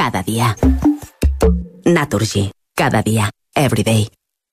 cada día. Naturgy, cada día, every day.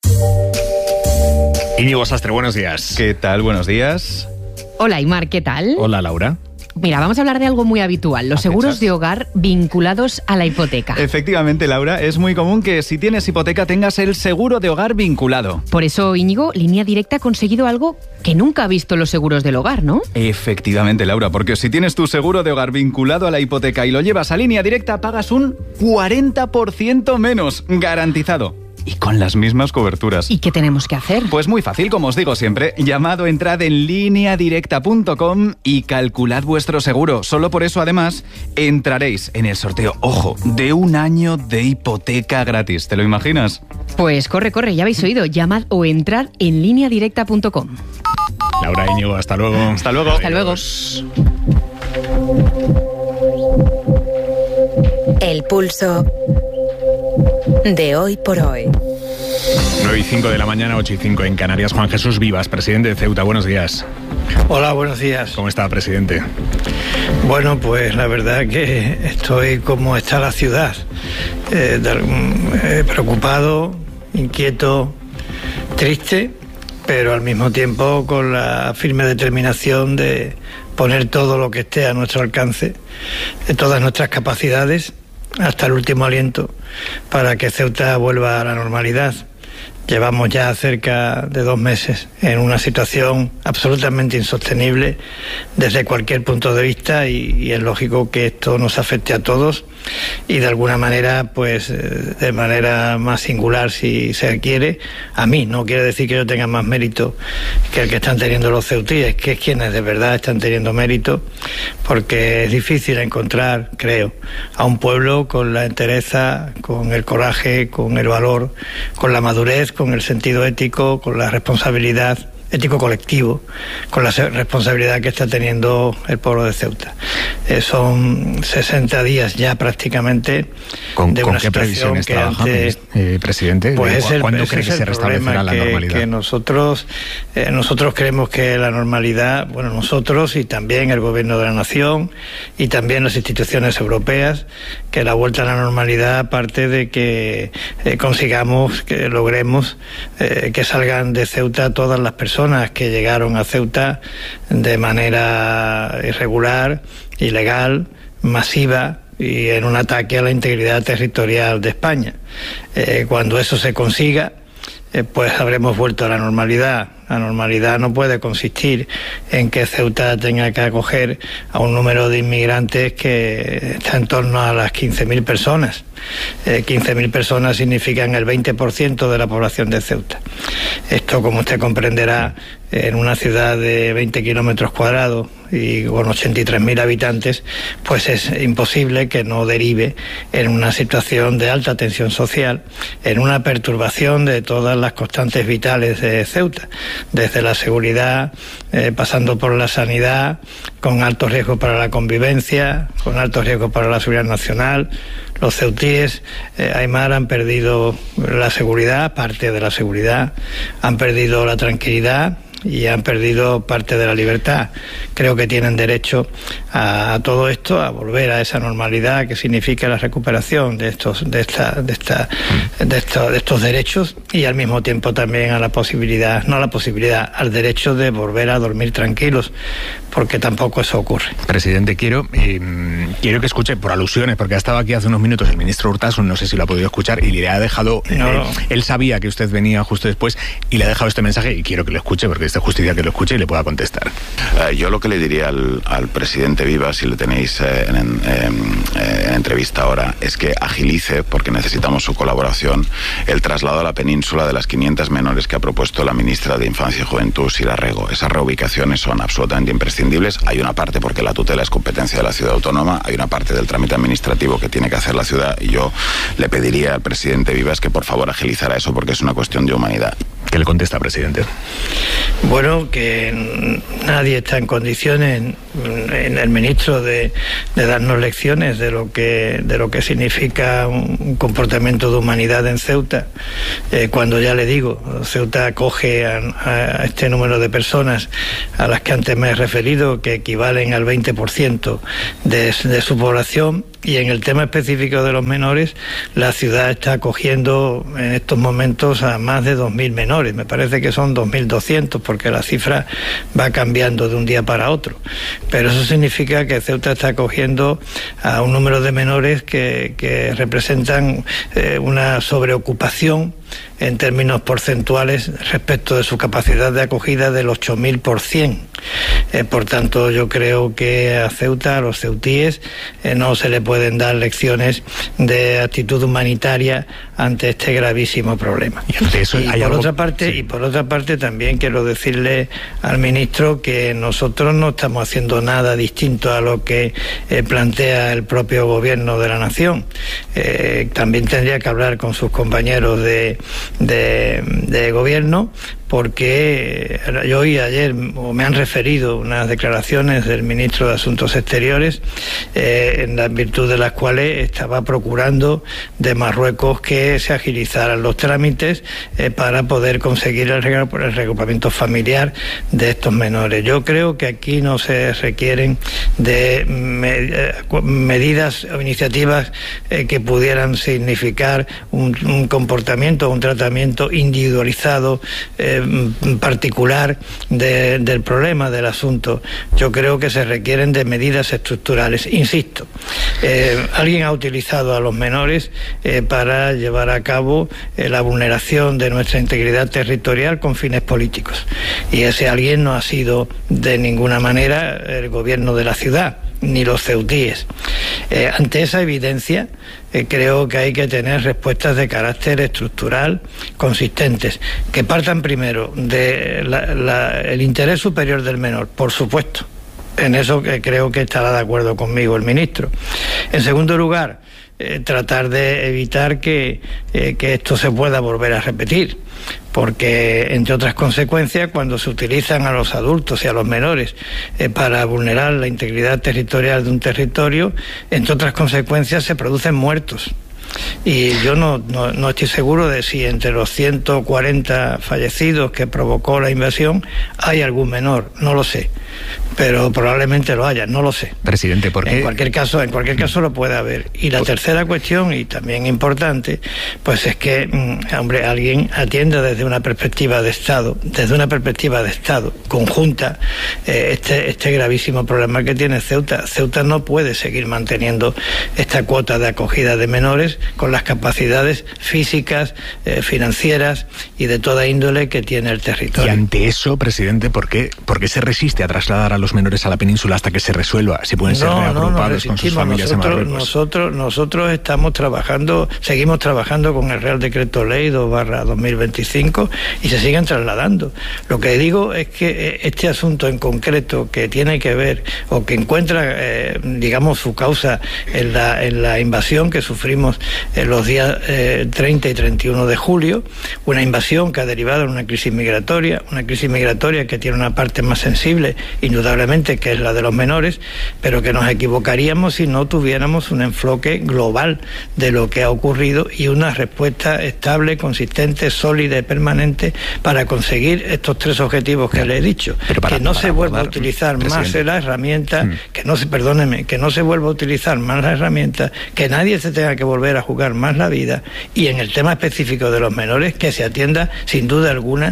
Íñigo Sastre, buenos días. ¿Qué tal? Buenos días. Hola, Aimar, ¿qué tal? Hola, Laura. Mira, vamos a hablar de algo muy habitual, los seguros de hogar vinculados a la hipoteca. Efectivamente, Laura, es muy común que si tienes hipoteca tengas el seguro de hogar vinculado. Por eso, Íñigo, Línea Directa ha conseguido algo que nunca ha visto los seguros del hogar, ¿no? Efectivamente, Laura, porque si tienes tu seguro de hogar vinculado a la hipoteca y lo llevas a Línea Directa, pagas un 40% menos, garantizado. Y con las mismas coberturas. ¿Y qué tenemos que hacer? Pues muy fácil, como os digo siempre. Llamad, entrad en lineadirecta.com y calculad vuestro seguro. Solo por eso, además, entraréis en el sorteo, ojo, de 1 año de hipoteca gratis. ¿Te lo imaginas? Pues corre, ya habéis oído. Llamad o entrad en lineadirecta.com. Laura, Íñigo, hasta luego. Hasta luego. Hasta luego. El pulso de hoy por hoy. 9:05 de la mañana, 8:05 en Canarias. Juan Jesús Vivas, presidente de Ceuta, buenos días. Hola, buenos días. ¿Cómo está, presidente? Bueno, pues la verdad que estoy como está la ciudad, preocupado, inquieto, triste, pero al mismo tiempo con la firme determinación de poner todo lo que esté a nuestro alcance, todas nuestras capacidades, hasta el último aliento, para que Ceuta vuelva a la normalidad. Llevamos ya cerca de 2 meses en una situación absolutamente insostenible desde cualquier punto de vista y es lógico que esto nos afecte a todos y de alguna manera, pues de manera más singular si se quiere, a mí. No quiere decir que yo tenga más mérito que el que están teniendo los ceutíes, que es quienes de verdad están teniendo mérito, porque es difícil encontrar, creo, a un pueblo con la entereza, con el coraje, con el valor, con la madurez, con el sentido ético, con la responsabilidad ético colectivo, con la responsabilidad que está teniendo el pueblo de Ceuta. Son 60 días ya prácticamente de una situación que antes, presidente, pues ¿cuándo cree que se restablecerá la normalidad? Que nosotros creemos que la normalidad, bueno, nosotros y también el gobierno de la nación y también las instituciones europeas, que la vuelta a la normalidad parte de que consigamos, que logremos que salgan de Ceuta todas las personas que llegaron a Ceuta de manera irregular, ilegal, masiva y en un ataque a la integridad territorial de España. Cuando eso se consiga, pues habremos vuelto a la normalidad. La normalidad no puede consistir en que Ceuta tenga que acoger a un número de inmigrantes que está en torno a las 15.000 personas. 15.000 personas significan el 20% de la población de Ceuta. Esto, como usted comprenderá, en una ciudad de 20 kilómetros cuadrados y con 83.000 habitantes, pues es imposible que no derive en una situación de alta tensión social, en una perturbación de todas las constantes vitales de Ceuta, desde la seguridad, pasando por la sanidad, con alto riesgo para la convivencia, con alto riesgo para la seguridad nacional. Los ceutíes, Aimar, han perdido la seguridad, parte de la seguridad, han perdido la tranquilidad y han perdido parte de la libertad. Creo que tienen derecho a todo esto, a volver a esa normalidad que significa la recuperación de estos derechos y al mismo tiempo también a la posibilidad, al derecho de volver a dormir tranquilos, porque tampoco eso ocurre. Presidente, quiero que escuche por alusiones, porque ha estado aquí hace unos minutos el ministro Urtasun, no sé si lo ha podido escuchar, y le ha dejado, él sabía que usted venía justo después y le ha dejado este mensaje y quiero que lo escuche, porque es de justicia que lo escuche y le pueda contestar. Yo lo que le diría al presidente Vivas, si le tenéis en entrevista ahora, es que agilice, porque necesitamos su colaboración, el traslado a la península de las 500 menores que ha propuesto la ministra de Infancia y Juventud, Sira Rego. Esas reubicaciones son absolutamente imprescindibles. Hay una parte porque la tutela es competencia de la ciudad autónoma, hay una parte del trámite administrativo que tiene que hacer la ciudad y yo le pediría al presidente Vivas que por favor agilizara eso porque es una cuestión de humanidad. ¿Qué le contesta, presidente? Bueno, que nadie está en condiciones, en el ministro, de darnos lecciones de lo que significa un comportamiento de humanidad en Ceuta. Cuando ya le digo, Ceuta acoge a este número de personas a las que antes me he referido, que equivalen al 20% de su población. Y en el tema específico de los menores, la ciudad está acogiendo en estos momentos a más de 2.000 menores. Me parece que son 2.200, porque la cifra va cambiando de un día para otro. Pero eso significa que Ceuta está acogiendo a un número de menores que representan una sobreocupación en términos porcentuales respecto de su capacidad de acogida del 8.000%. Por tanto, yo creo que a Ceuta, a los ceutíes, no se le pueden dar lecciones de actitud humanitaria ante este gravísimo problema. Y ante eso hay por otra parte también quiero decirle al ministro que nosotros no estamos haciendo nada distinto a lo que plantea el propio gobierno de la nación. También tendría que hablar con sus compañeros de gobierno, porque yo oí ayer, o me han referido, unas declaraciones del ministro de Asuntos Exteriores, en la virtud de las cuales estaba procurando de Marruecos que se agilizaran los trámites para poder conseguir el reagrupamiento familiar de estos menores. Yo creo que aquí no se requieren de medidas o iniciativas que pudieran significar un comportamiento, un tratamiento individualizado, particular del problema, del asunto. Yo creo que se requieren de medidas estructurales. Insisto, alguien ha utilizado a los menores para llevar a cabo la vulneración de nuestra integridad territorial con fines políticos. Y ese alguien no ha sido de ninguna manera el gobierno de la ciudad, ni los ceutíes. Ante esa evidencia, creo que hay que tener respuestas de carácter estructural consistentes, que partan primero del interés superior del menor, por supuesto. En eso creo que estará de acuerdo conmigo el ministro. En segundo lugar, tratar de evitar que esto se pueda volver a repetir, porque, entre otras consecuencias, cuando se utilizan a los adultos y a los menores para vulnerar la integridad territorial de un territorio, entre otras consecuencias se producen muertos. Y yo no estoy seguro de si entre los 140 fallecidos que provocó la invasión hay algún menor, no lo sé, pero probablemente lo haya, no lo sé. Presidente, ¿por qué? En cualquier caso lo puede haber. Y la tercera cuestión, y también importante, pues es que, alguien atienda desde una perspectiva de Estado conjunta, este gravísimo problema que tiene Ceuta. Ceuta no puede seguir manteniendo esta cuota de acogida de menores con las capacidades físicas, financieras y de toda índole que tiene el territorio. Y ante eso, presidente, ¿por qué se resiste a trasladar a los menores a la península hasta que se resuelva? Si pueden ser reagrupados con sus familias en Marruecos. Nosotros seguimos trabajando con el Real Decreto Ley 2/2025 y se siguen trasladando. Lo que digo es que este asunto en concreto, que tiene que ver o que encuentra, su causa en la invasión que sufrimos en los días 30 y 31 de julio, una invasión que ha derivado en una crisis migratoria que tiene una parte más sensible, indudablemente, que es la de los menores, pero que nos equivocaríamos si no tuviéramos un enfoque global de lo que ha ocurrido y una respuesta estable, consistente, sólida y permanente para conseguir estos tres objetivos que le he dicho. Que no se vuelva a utilizar más la herramienta, que no se vuelva a utilizar más la herramienta, que nadie se tenga que volver a jugar más la vida, y en el tema específico de los menores, que se atienda sin duda alguna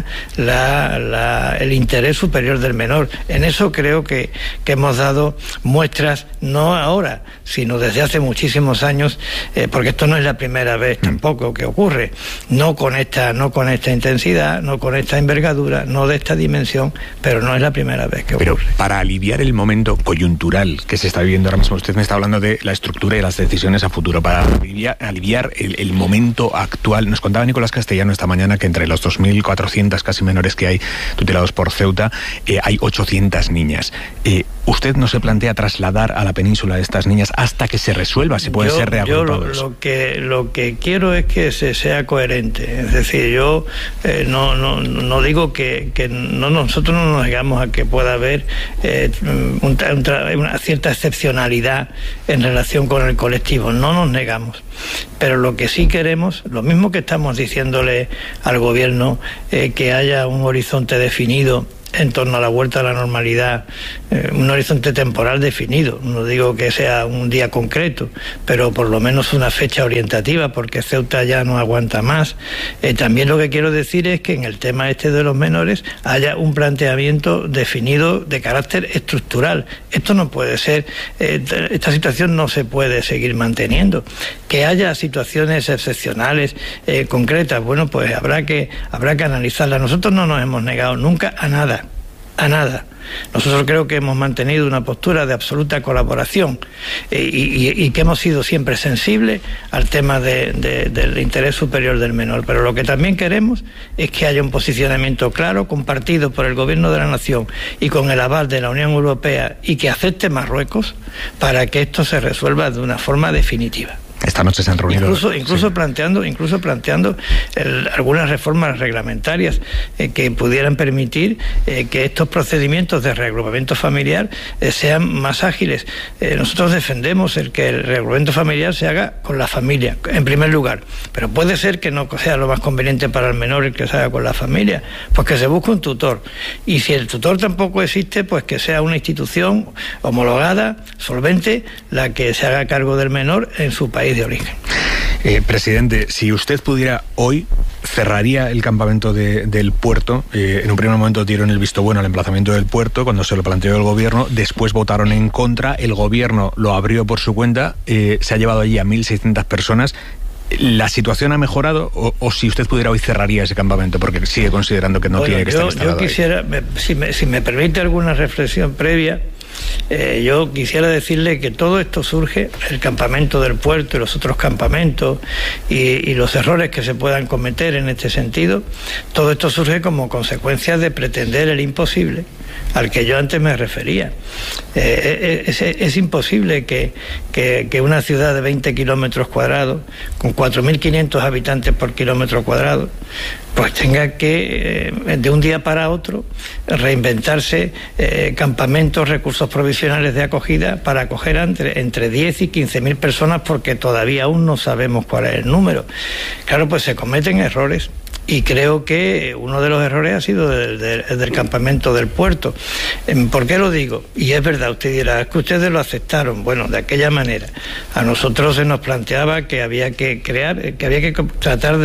el interés superior del menor. En eso creo que hemos dado muestras, no ahora, sino desde hace muchísimos años, porque esto no es la primera vez tampoco que ocurre, no con esta intensidad, no con esta envergadura, no de esta dimensión, pero no es la primera vez que ocurre. Pero para aliviar el momento coyuntural que se está viviendo ahora mismo, usted me está hablando de la estructura y las decisiones a futuro, para aliviar el momento actual. Nos contaba Nicolás Castellano esta mañana que entre los 2.400 casi menores que hay tutelados por Ceuta, hay 800 estas niñas. ¿Usted no se plantea trasladar a la península de estas niñas hasta que se resuelva si pueden ser reagrupados? Yo lo que quiero es que se sea coherente. Es decir, yo no digo que nosotros no nos negamos a que pueda haber una cierta excepcionalidad en relación con el colectivo. No nos negamos. Pero lo que sí queremos, lo mismo que estamos diciéndole al gobierno, que haya un horizonte definido en torno a la vuelta a la normalidad, un horizonte temporal definido. No digo que sea un día concreto, pero por lo menos una fecha orientativa, porque Ceuta ya no aguanta más. También lo que quiero decir es que en el tema de los menores haya un planteamiento definido de carácter estructural. Esto no puede ser, esta situación no se puede seguir manteniendo. Que haya situaciones excepcionales, concretas, bueno, pues habrá que analizarlas. Nosotros no nos hemos negado nunca a nada. Nosotros creo que hemos mantenido una postura de absoluta colaboración y que hemos sido siempre sensibles al tema del interés superior del menor. Pero lo que también queremos es que haya un posicionamiento claro, compartido por el Gobierno de la Nación y con el aval de la Unión Europea, y que acepte Marruecos para que esto se resuelva de una forma definitiva. Esta noche se han reunido. Incluso planteando algunas reformas reglamentarias que pudieran permitir que estos procedimientos de reagrupamiento familiar sean más ágiles. Nosotros defendemos que el reagrupamiento familiar se haga con la familia, en primer lugar. Pero puede ser que no sea lo más conveniente para el menor el que se haga con la familia, pues que se busque un tutor. Y si el tutor tampoco existe, pues que sea una institución homologada, solvente, la que se haga cargo del menor en su país de origen. Presidente, si usted pudiera hoy, cerraría el campamento del puerto. En un primer momento dieron el visto bueno al emplazamiento del puerto cuando se lo planteó el gobierno, después votaron en contra, el gobierno lo abrió por su cuenta, se ha llevado allí a 1.600 personas. ¿La situación ha mejorado o si usted pudiera hoy cerraría ese campamento porque sigue considerando que no tiene que estar instalado? Yo quisiera, si me permite alguna reflexión previa, yo quisiera decirle que todo esto surge, el campamento del puerto y los otros campamentos y los errores que se puedan cometer en este sentido, todo esto surge como consecuencia de pretender el imposible al que yo antes me refería. Es imposible que una ciudad de 20 kilómetros cuadrados, con 4.500 habitantes por kilómetro cuadrado, pues tenga que, de un día para otro, reinventarse campamentos, recursos provisionales de acogida para acoger entre 10 y 15.000 personas, porque todavía aún no sabemos cuál es el número. Claro, pues se cometen errores. Y creo que uno de los errores ha sido del campamento del puerto. ¿Por qué lo digo? Y es verdad, usted dirá, es que ustedes lo aceptaron. Bueno, de aquella manera. A nosotros se nos planteaba que había que tratar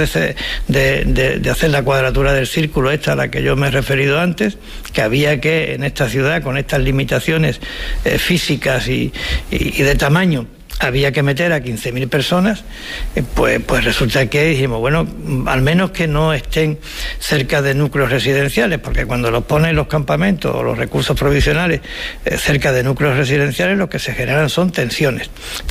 de hacer la cuadratura del círculo esta a la que yo me he referido antes, que había que, en esta ciudad, con estas limitaciones físicas y de tamaño, había que meter a 15.000 personas, pues resulta que dijimos, bueno, al menos que no estén cerca de núcleos residenciales, porque cuando los ponen los campamentos o los recursos provisionales cerca de núcleos residenciales, lo que se generan son tensiones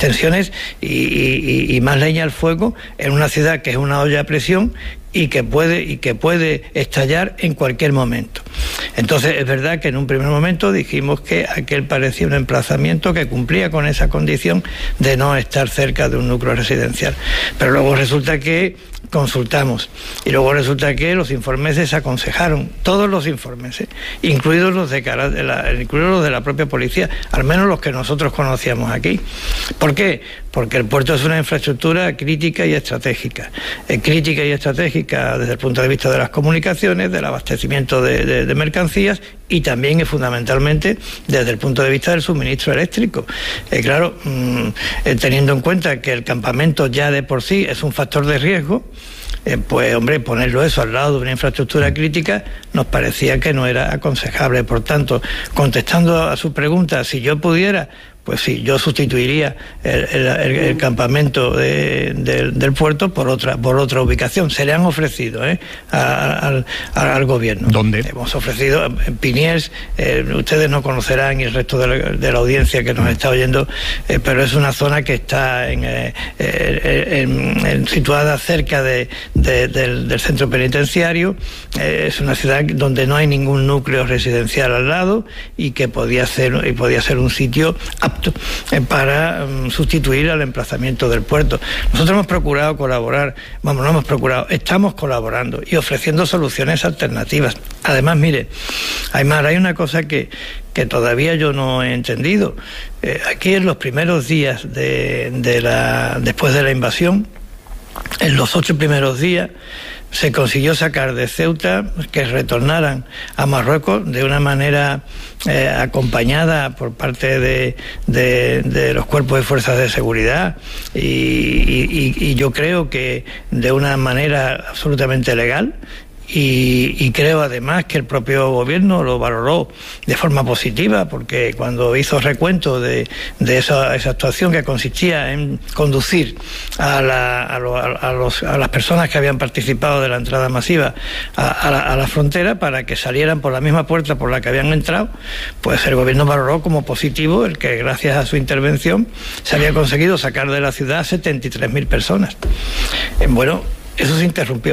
y más leña al fuego en una ciudad que es una olla a presión y que puede estallar en cualquier momento. Entonces es verdad que en un primer momento dijimos que aquel parecía un emplazamiento que cumplía con esa condición de no estar cerca de un núcleo residencial, pero luego resulta que consultamos y luego resulta que los informes desaconsejaron, todos los informes, incluidos los de la propia policía, al menos los que nosotros conocíamos aquí. ¿Por qué? Porque el puerto es una infraestructura crítica y estratégica. Crítica y estratégica desde el punto de vista de las comunicaciones, del abastecimiento de mercancías y también fundamentalmente desde el punto de vista del suministro eléctrico. Claro, teniendo en cuenta que el campamento ya de por sí es un factor de riesgo, pues hombre, ponerlo eso al lado de una infraestructura crítica nos parecía que no era aconsejable. Por tanto, contestando a su pregunta, si yo pudiera, pues sí, yo sustituiría el campamento del puerto por otra ubicación. Se le han ofrecido al gobierno. ¿Dónde? Hemos ofrecido en Piniers, ustedes no conocerán, y el resto de la audiencia que nos está oyendo, pero es una zona que está situada cerca del centro penitenciario. Es una ciudad donde no hay ningún núcleo residencial al lado y que podía ser un sitio apto para sustituir al emplazamiento del puerto. Nosotros hemos procurado colaborar, estamos colaborando y ofreciendo soluciones alternativas. Además, mire, Aymar, hay una cosa que todavía yo no he entendido. Aquí en los primeros días después de la invasión, en los 8 primeros días, se consiguió sacar de Ceuta que retornaran a Marruecos de una manera acompañada por parte de los cuerpos de fuerzas de seguridad y yo creo que de una manera absolutamente legal. Y creo además que el propio gobierno lo valoró de forma positiva, porque cuando hizo recuento de esa actuación, que consistía en conducir a las personas que habían participado de la entrada masiva a la frontera para que salieran por la misma puerta por la que habían entrado, pues el gobierno valoró como positivo el que gracias a su intervención se había conseguido sacar de la ciudad 73.000 personas. Bueno, eso se interrumpió.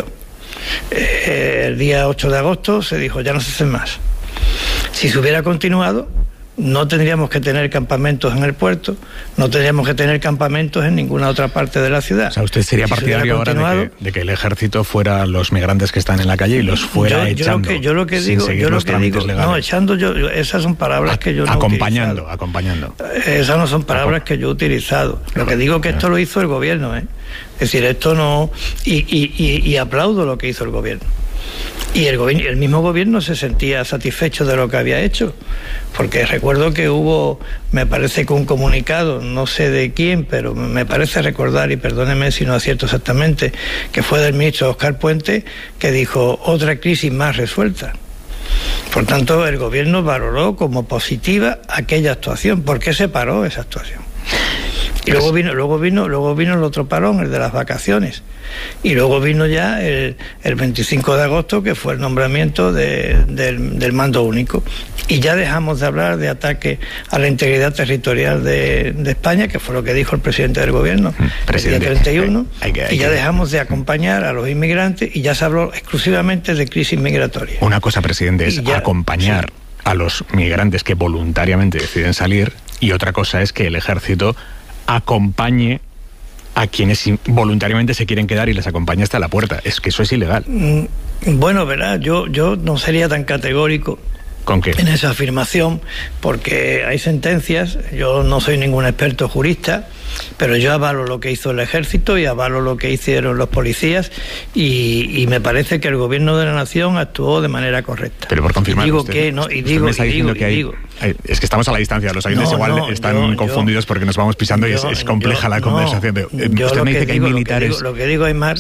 El día 8 de agosto se dijo, ya no se hacen más. Si se hubiera continuado, no tendríamos que tener campamentos en el puerto, no tendríamos que tener campamentos en ninguna otra parte de la ciudad. O sea, ¿usted sería partidario ahora de que el ejército fuera los migrantes que están en la calle y los fuera echando? Yo lo que digo, no, echando, esas son palabras que yo no he utilizado. Acompañando. Esas no son palabras que yo he utilizado. Lo que digo que esto lo hizo el gobierno, Es decir, esto no... Y aplaudo lo que hizo el gobierno. Y el mismo gobierno se sentía satisfecho de lo que había hecho, porque recuerdo que hubo, me parece que un comunicado, no sé de quién, pero me parece recordar, y perdóneme si no acierto exactamente, que fue del ministro Óscar Puente, que dijo, otra crisis más resuelta. Por tanto, el gobierno valoró como positiva aquella actuación. ¿Por qué se paró esa actuación? Y luego vino el otro parón, el de las vacaciones. Y luego vino ya el 25 de agosto, que fue el nombramiento del mando único. Y ya dejamos de hablar de ataque a la integridad territorial de España, que fue lo que dijo el presidente del gobierno el día 31, y ya dejamos de acompañar a los inmigrantes y ya se habló exclusivamente de crisis migratoria. Una cosa, presidente, es acompañar a los migrantes que voluntariamente deciden salir, y otra cosa es que el ejército acompañe a quienes voluntariamente se quieren quedar y les acompañe hasta la puerta. Es que eso es ilegal. Bueno, verá, yo no sería tan categórico ¿con qué? En esa afirmación, porque hay sentencias. Yo no soy ningún experto jurista, pero yo avalo lo que hizo el ejército y avalo lo que hicieron los policías, y me parece que el gobierno de la nación actuó de manera correcta. Pero por confirmar, digo usted, que no, y digo, es que estamos a la distancia, los oyentes están confundidos porque nos vamos pisando y es compleja la conversación. Usted me dice que hay militares... Lo que digo, Aymar,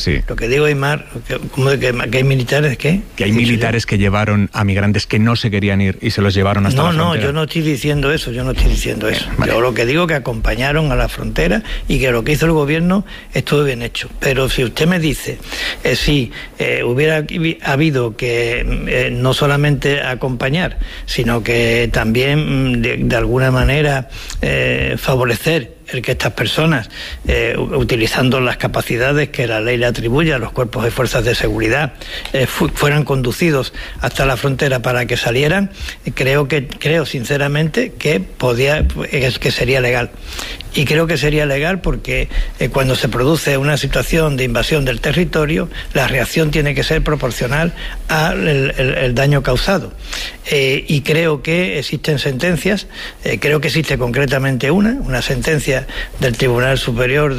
¿cómo de que hay militares qué? Que hay militares que llevaron a migrantes que no se querían ir y se los llevaron hasta la frontera. No, yo no estoy diciendo eso, Vale. Yo lo que digo que acompañaron a la frontera y que lo que hizo el gobierno estuvo bien hecho. Pero si usted me dice si hubiera habido que no solamente acompañar, sino que también de alguna manera favorecer el que estas personas, utilizando las capacidades que la ley le atribuye a los cuerpos de fuerzas de seguridad, fueran conducidos hasta la frontera para que salieran, creo sinceramente que sería legal. Y creo que sería legal porque cuando se produce una situación de invasión del territorio, la reacción tiene que ser proporcional al daño causado. Y creo que existen sentencias, creo que existe concretamente una sentencia del Tribunal Superior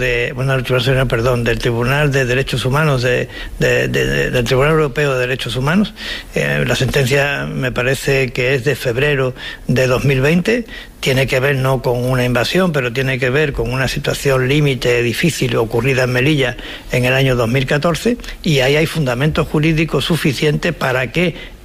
del Tribunal de Derechos Humanos del Tribunal Europeo de Derechos Humanos. La sentencia me parece que es de febrero de 2020. Tiene que ver no con una invasión, pero tiene que ver con una situación límite difícil ocurrida en Melilla en el año 2014, y ahí hay fundamentos jurídicos suficientes para que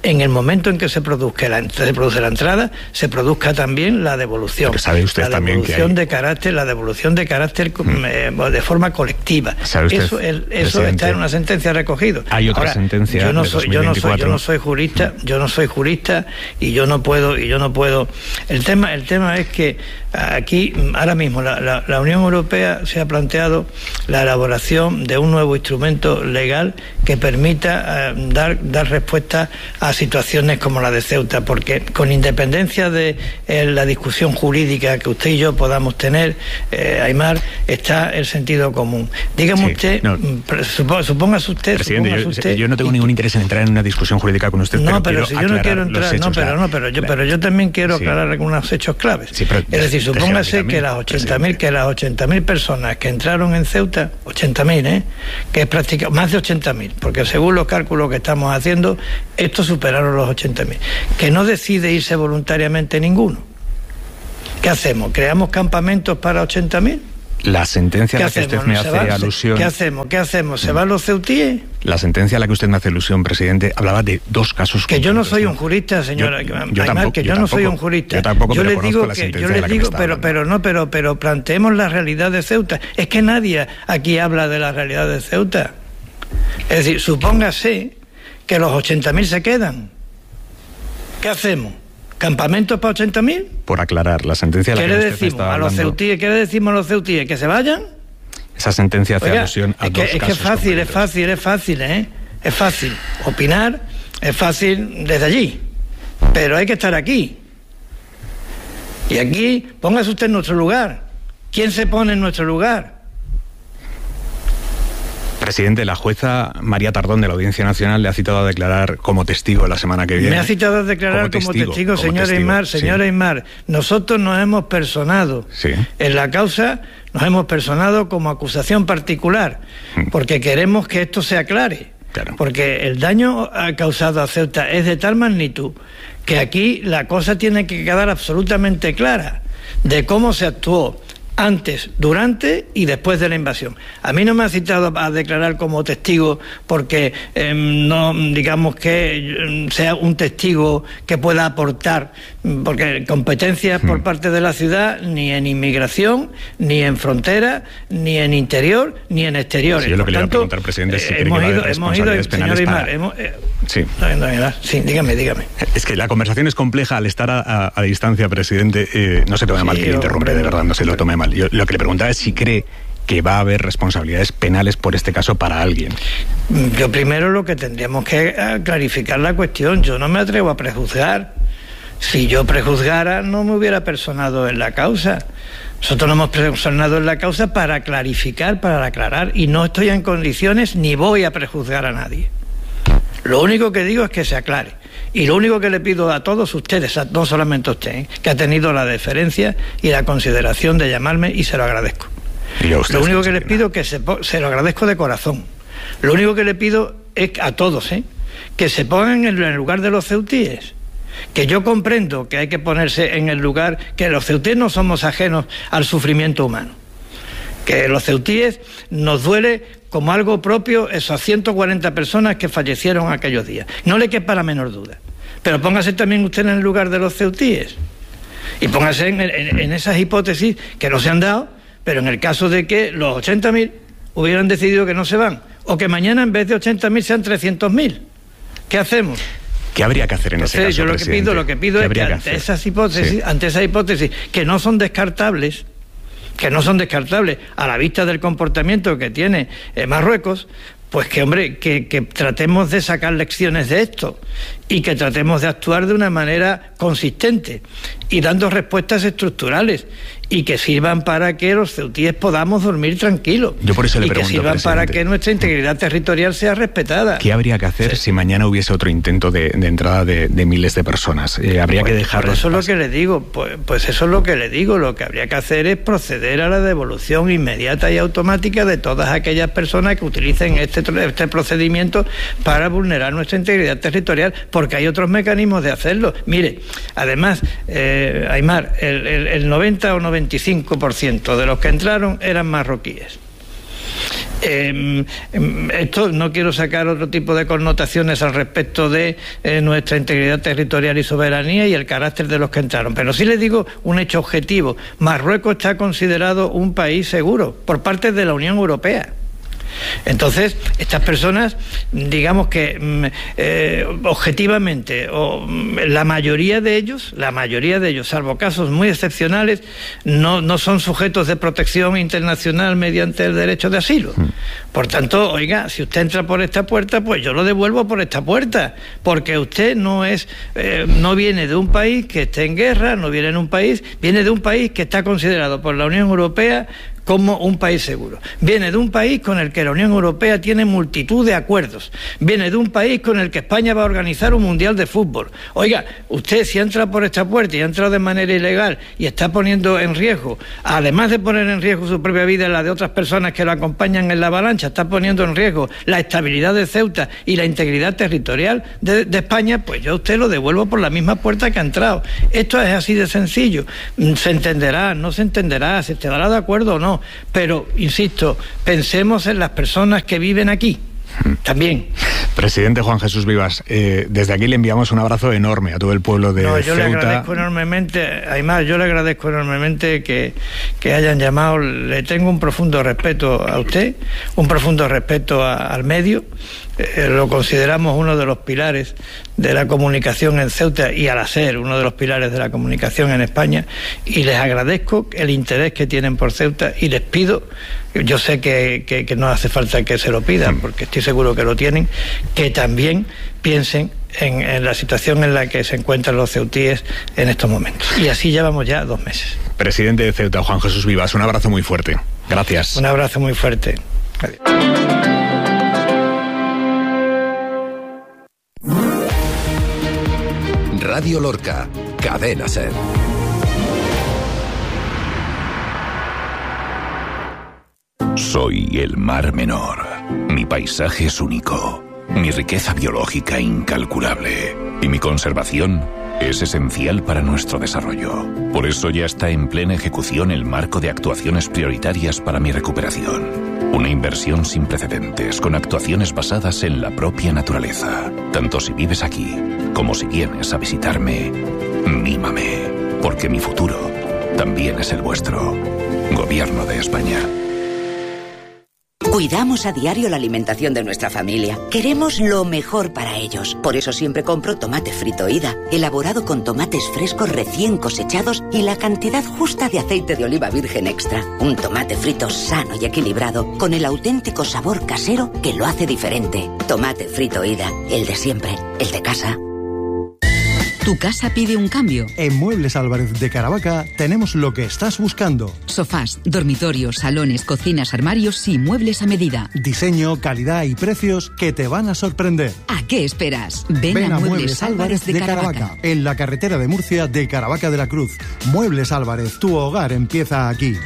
en el momento en que se produce la entrada, se produzca también la devolución. Pero sabe usted también que hay... la devolución de carácter de forma colectiva. Eso está en una sentencia recogido. Hay otra sentencia. Yo no soy jurista y yo no puedo. El tema es que aquí ahora mismo la Unión Europea se ha planteado la elaboración de un nuevo instrumento legal que permita dar respuesta a situaciones como la de Ceuta, porque con independencia de la discusión jurídica que usted y yo podamos tener, Aimar, está el sentido común. Dígame usted, supóngase usted... Yo no tengo ningún interés en entrar en una discusión jurídica con usted, pero si yo no quiero entrar, pero yo también quiero aclarar algunos hechos claves. Es decir, supóngase que las 80.000 personas que entraron en Ceuta, 80.000, que es prácticamente más de 80.000, porque según los cálculos que estamos haciendo, estos superaron los 80.000, que no decide irse voluntariamente ninguno. ¿Qué hacemos? ¿Creamos campamentos para 80.000? La sentencia a la que usted me hace alusión... ¿Qué hacemos? ¿Se van los ceutíes? La sentencia a la que usted me hace alusión, presidente, hablaba de dos casos... Que yo no soy un jurista, señora Aimar, que yo no soy un jurista. Yo tampoco, yo le digo, pero planteemos la realidad de Ceuta. Es que nadie aquí habla de la realidad de Ceuta. Es decir, supóngase que los 80.000 se quedan. ¿Qué hacemos? ¿Campamentos para 80.000? Por aclarar, la sentencia a la que usted está hablando... ¿Qué le decimos a los ceutíes? ¿Que se vayan? Esa sentencia hace alusión a dos casos. Es fácil, ¿eh? Es fácil. Opinar es fácil desde allí. Pero hay que estar aquí. Y aquí, póngase usted en nuestro lugar. ¿Quién se pone en nuestro lugar? Presidente, la jueza María Tardón de la Audiencia Nacional le ha citado a declarar como testigo la semana que viene. Me ha citado a declarar como testigo, señora Aimar. Señora Aimar, nosotros nos hemos personado en la causa, nos hemos personado como acusación particular, porque queremos que esto se aclare. Claro. Porque el daño causado a Ceuta es de tal magnitud que aquí la cosa tiene que quedar absolutamente clara de cómo se actuó antes, durante y después de la invasión. A mí no me ha citado a declarar como testigo porque no digamos que sea un testigo que pueda aportar, porque competencias por parte de la ciudad ni en inmigración, ni en frontera, ni en interior, ni en exteriores. Sí, yo lo que le iba a preguntar, presidente, si cree que va a haber responsabilidades penales para... Sí, dígame. Es que la conversación es compleja al estar a distancia, presidente. No se tome mal que le interrumpe, de verdad, no se lo tome mal. Yo lo que le preguntaba es si cree que va a haber responsabilidades penales por este caso para alguien. Yo primero lo que tendríamos que clarificar la cuestión. Yo no me atrevo a prejuzgar. Si yo prejuzgara, no me hubiera personado en la causa. Nosotros nos hemos personado en la causa para clarificar, para aclarar, y no estoy en condiciones ni voy a prejuzgar a nadie. Lo único que digo es que se aclare. Y lo único que le pido a todos ustedes, no solamente a usted, que ha tenido la deferencia y la consideración de llamarme, y se lo agradezco. Lo único que les pido es que se lo agradezco de corazón. Lo único que le pido es a todos, que se pongan en el lugar de los ceutíes. Que yo comprendo que hay que ponerse en el lugar, que los ceutíes no somos ajenos al sufrimiento humano. Que los ceutíes nos duele como algo propio esas 140 personas que fallecieron aquellos días. No le quepa la menor duda. Pero póngase también usted en el lugar de los ceutíes. Y póngase en esas hipótesis que no se han dado, pero en el caso de que los 80.000 hubieran decidido que no se van, o que mañana en vez de 80.000 sean 300.000. ¿Qué hacemos? ¿Qué habría que hacer en ese caso, yo lo que pido es que ante esas hipótesis que no son descartables, a la vista del comportamiento que tiene Marruecos, pues que tratemos de sacar lecciones de esto y que tratemos de actuar de una manera consistente y dando respuestas estructurales y que sirvan para que los ceutíes podamos dormir tranquilos. Yo por eso le pregunto, que sirvan para que nuestra integridad territorial sea respetada. ¿Qué habría que hacer si mañana hubiese otro intento de entrada de miles de personas? Habría que dejarlo. Eso es lo que le digo. Pues eso es lo que le digo. Lo que habría que hacer es proceder a la devolución inmediata y automática de todas aquellas personas que utilicen este procedimiento para vulnerar nuestra integridad territorial, porque hay otros mecanismos de hacerlo. Mire, además, Aimar, el 90 o 95% de los que entraron eran marroquíes. Esto no quiero sacar otro tipo de connotaciones al respecto de nuestra integridad territorial y soberanía y el carácter de los que entraron, pero sí les digo un hecho objetivo: Marruecos está considerado un país seguro por parte de la Unión Europea. Entonces, estas personas, digamos que objetivamente, la mayoría de ellos, salvo casos muy excepcionales, no son sujetos de protección internacional mediante el derecho de asilo. Por tanto, oiga, si usted entra por esta puerta, pues yo lo devuelvo por esta puerta, porque usted no viene de un país que esté en guerra, viene de un país que está considerado por la Unión Europea como un país seguro. Viene de un país con el que la Unión Europea tiene multitud de acuerdos. Viene de un país con el que España va a organizar un mundial de fútbol. Oiga, usted si entra por esta puerta y ha entrado de manera ilegal y está poniendo en riesgo, además de poner en riesgo su propia vida y la de otras personas que lo acompañan en la avalancha, está poniendo en riesgo la estabilidad de Ceuta y la integridad territorial de España, pues yo a usted lo devuelvo por la misma puerta que ha entrado. Esto es así de sencillo. Se entenderá, no se entenderá, se estará de acuerdo o no, pero, insisto, pensemos en las personas que viven aquí también. Presidente Juan Jesús Vivas, desde aquí le enviamos un abrazo enorme a todo el pueblo de Ceuta. Yo le agradezco enormemente, Aimar, que hayan llamado. Le tengo un profundo respeto a usted, un profundo respeto al medio. Lo consideramos uno de los pilares de la comunicación en Ceuta y al ser uno de los pilares de la comunicación en España, y les agradezco el interés que tienen por Ceuta y les pido, yo sé que no hace falta que se lo pidan porque estoy seguro que lo tienen, que también piensen en la situación en la que se encuentran los ceutíes en estos momentos. Y así llevamos ya 2 meses. Presidente de Ceuta, Juan Jesús Vivas, un abrazo muy fuerte. Gracias. Un abrazo muy fuerte. Adiós. Radio Lorca, Cadena SER. Soy el Mar Menor. Mi paisaje es único. Mi riqueza biológica incalculable. Y mi conservación es esencial para nuestro desarrollo. Por eso ya está en plena ejecución el marco de actuaciones prioritarias para mi recuperación. Una inversión sin precedentes, con actuaciones basadas en la propia naturaleza. Tanto si vives aquí, como si vienes a visitarme, mímame, porque mi futuro también es el vuestro. Gobierno de España. Cuidamos a diario la alimentación de nuestra familia. Queremos lo mejor para ellos. Por eso siempre compro tomate frito Ida, elaborado con tomates frescos recién cosechados y la cantidad justa de aceite de oliva virgen extra. Un tomate frito sano y equilibrado, con el auténtico sabor casero que lo hace diferente. Tomate frito Ida, el de siempre, el de casa. ¿Tu casa pide un cambio? En Muebles Álvarez de Caravaca tenemos lo que estás buscando. Sofás, dormitorios, salones, cocinas, armarios y muebles a medida. Diseño, calidad y precios que te van a sorprender. ¿A qué esperas? Ven a Muebles Álvarez de Caravaca. En la carretera de Murcia de Caravaca de la Cruz. Muebles Álvarez, tu hogar empieza aquí.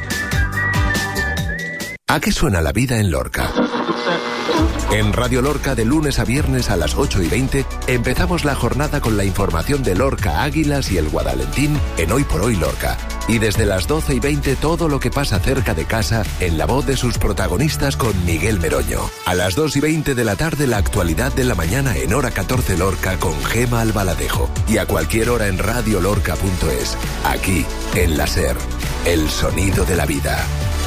¿A qué suena la vida en Lorca? En Radio Lorca, de lunes a viernes a las 8:20, empezamos la jornada con la información de Lorca Águilas y el Guadalentín en Hoy por Hoy Lorca. Y desde las 12:20 todo lo que pasa cerca de casa en la voz de sus protagonistas con Miguel Meroño. A las 2:20 de la tarde, la actualidad de la mañana en Hora 14 Lorca con Gema Albaladejo. Y a cualquier hora en radiolorca.es. Aquí, en la SER, el sonido de la vida.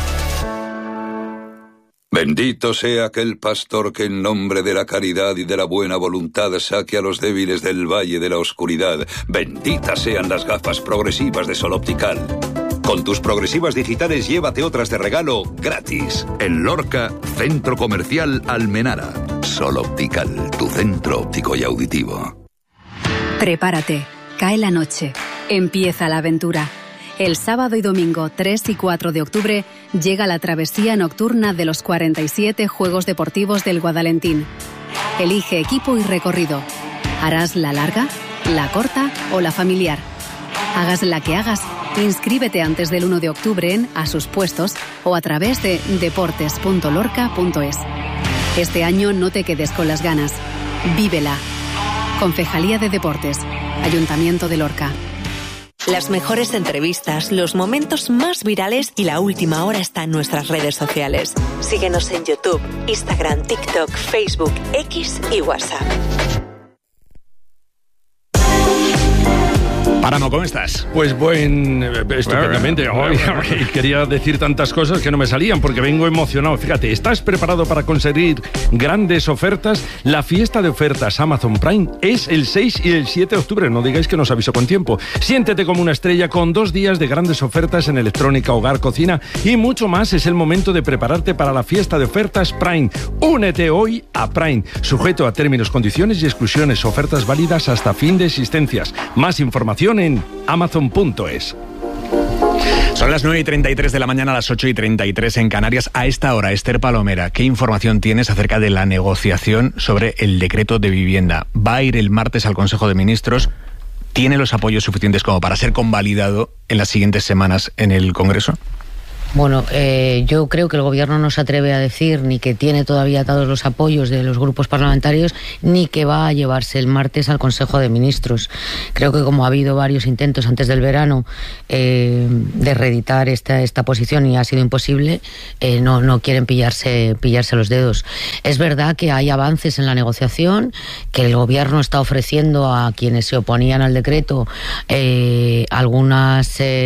Bendito sea aquel pastor que en nombre de la caridad y de la buena voluntad saque a los débiles del valle de la oscuridad. Benditas sean las gafas progresivas de Sol Optical. Con tus progresivas digitales llévate otras de regalo gratis. En Lorca, Centro Comercial Almenara. Sol Optical, tu centro óptico y auditivo. Prepárate, cae la noche, empieza la aventura. El sábado y domingo 3 y 4 de octubre llega la travesía nocturna de los 47 Juegos Deportivos del Guadalentín. Elige equipo y recorrido. ¿Harás la larga, la corta o la familiar? Hagas la que hagas, inscríbete antes del 1 de octubre en A sus puestos o a través de deportes.lorca.es. Este año no te quedes con las ganas. Vívela. Concejalía de Deportes. Ayuntamiento de Lorca. Las mejores entrevistas, los momentos más virales y la última hora está en nuestras redes sociales. Síguenos en YouTube, Instagram, TikTok, Facebook, X y WhatsApp. Páramo, ¿cómo estás? Pues estupendamente. Quería decir tantas cosas que no me salían porque vengo emocionado. Fíjate, ¿estás preparado para conseguir grandes ofertas? La fiesta de ofertas Amazon Prime es el 6 y el 7 de octubre. No digáis que nos aviso con tiempo. Siéntete como una estrella con 2 días de grandes ofertas en electrónica, hogar, cocina y mucho más. Es el momento de prepararte para la fiesta de ofertas Prime. Únete hoy a Prime. Sujeto a términos, condiciones y exclusiones. Ofertas válidas hasta fin de existencias. Más información en Amazon.es. Son las 9:33 de la mañana, las 8:33 en Canarias. A esta hora, Esther Palomera, ¿qué información tienes acerca de la negociación sobre el decreto de vivienda? ¿Va a ir el martes al Consejo de Ministros? ¿Tiene los apoyos suficientes como para ser convalidado en las siguientes semanas en el Congreso? Bueno, yo creo que el Gobierno no se atreve a decir ni que tiene todavía atados los apoyos de los grupos parlamentarios, ni que va a llevarse el martes al Consejo de Ministros. Creo que como ha habido varios intentos antes del verano de reeditar esta posición y ha sido imposible, no quieren pillarse los dedos. Es verdad que hay avances en la negociación, que el Gobierno está ofreciendo a quienes se oponían al decreto algunas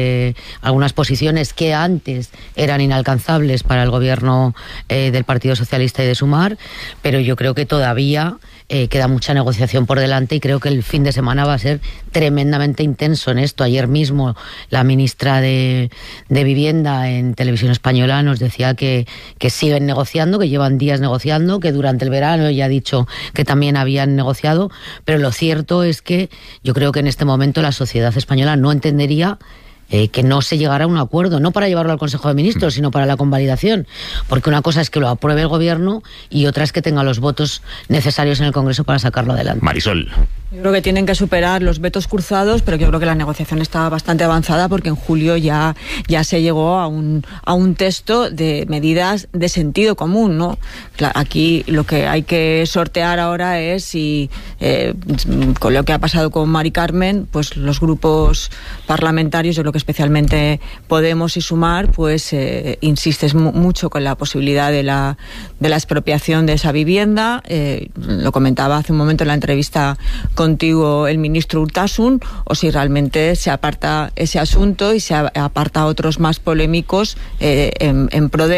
posiciones que antes eran inalcanzables para el gobierno del Partido Socialista y de Sumar, pero yo creo que todavía queda mucha negociación por delante y creo que el fin de semana va a ser tremendamente intenso en esto. Ayer mismo la ministra de Vivienda en Televisión Española nos decía que siguen negociando, que llevan días negociando, que durante el verano ya ha dicho que también habían negociado, pero lo cierto es que yo creo que en este momento la sociedad española no entendería que no se llegara a un acuerdo, no para llevarlo al Consejo de Ministros, sino para la convalidación, porque una cosa es que lo apruebe el Gobierno y otra es que tenga los votos necesarios en el Congreso para sacarlo adelante. Marisol. Yo creo que tienen que superar los vetos cruzados, pero yo creo que la negociación está bastante avanzada porque en julio ya se llegó a un texto de medidas de sentido común, ¿no? Aquí lo que hay que sortear ahora es si, con lo que ha pasado con Mari Carmen, pues los grupos parlamentarios, yo creo que especialmente Podemos y Sumar, pues insistes mucho con la posibilidad de la expropiación de esa vivienda. Lo comentaba hace un momento en la entrevista contigo el ministro Urtasun, o si realmente se aparta ese asunto y se aparta otros más polémicos en pro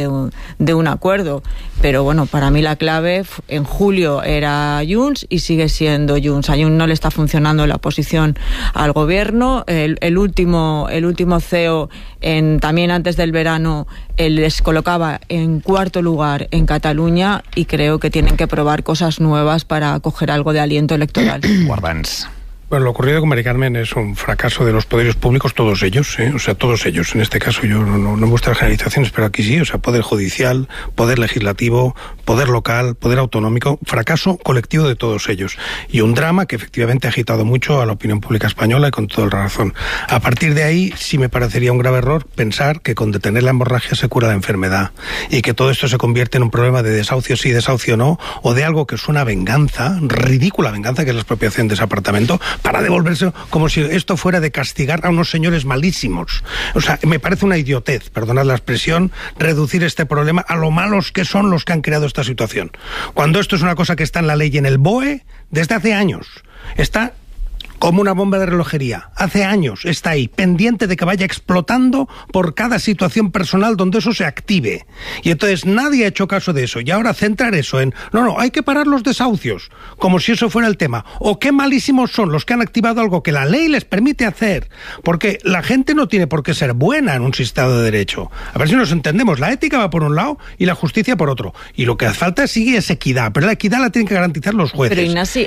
de un acuerdo. Pero bueno, para mí la clave en julio era Junts y sigue siendo Junts. A Junts no le está funcionando la oposición al gobierno. El último CEO, también antes del verano, les colocaba en cuarto lugar en Cataluña y creo que tienen que probar cosas nuevas para coger algo de aliento electoral. Guardans. Bueno, lo ocurrido con Mari Carmen es un fracaso de los poderes públicos, todos ellos, o sea, todos ellos. En este caso yo no me gustan las generalizaciones, pero aquí sí, o sea, poder judicial, poder legislativo, poder local, poder autonómico, fracaso colectivo de todos ellos. Y un drama que efectivamente ha agitado mucho a la opinión pública española y con toda la razón. A partir de ahí sí me parecería un grave error pensar que con detener la hemorragia se cura la enfermedad y que todo esto se convierte en un problema de desahucio sí, desahucio no, o de algo que es una venganza, ridícula venganza, que es la expropiación de ese apartamento, para devolverse como si esto fuera de castigar a unos señores malísimos. O sea, me parece una idiotez, perdonad la expresión, reducir este problema a lo malos que son los que han creado esta situación. Cuando esto es una cosa que está en la ley y en el BOE desde hace años. Está como una bomba de relojería. Hace años está ahí, pendiente de que vaya explotando por cada situación personal donde eso se active. Y entonces nadie ha hecho caso de eso. Y ahora centrar eso en, no, hay que parar los desahucios, como si eso fuera el tema. O qué malísimos son los que han activado algo que la ley les permite hacer. Porque la gente no tiene por qué ser buena en un Estado de Derecho. A ver si nos entendemos. La ética va por un lado y la justicia por otro. Y lo que hace falta sí es equidad. Pero la equidad la tienen que garantizar los jueces. Pero Ignasi,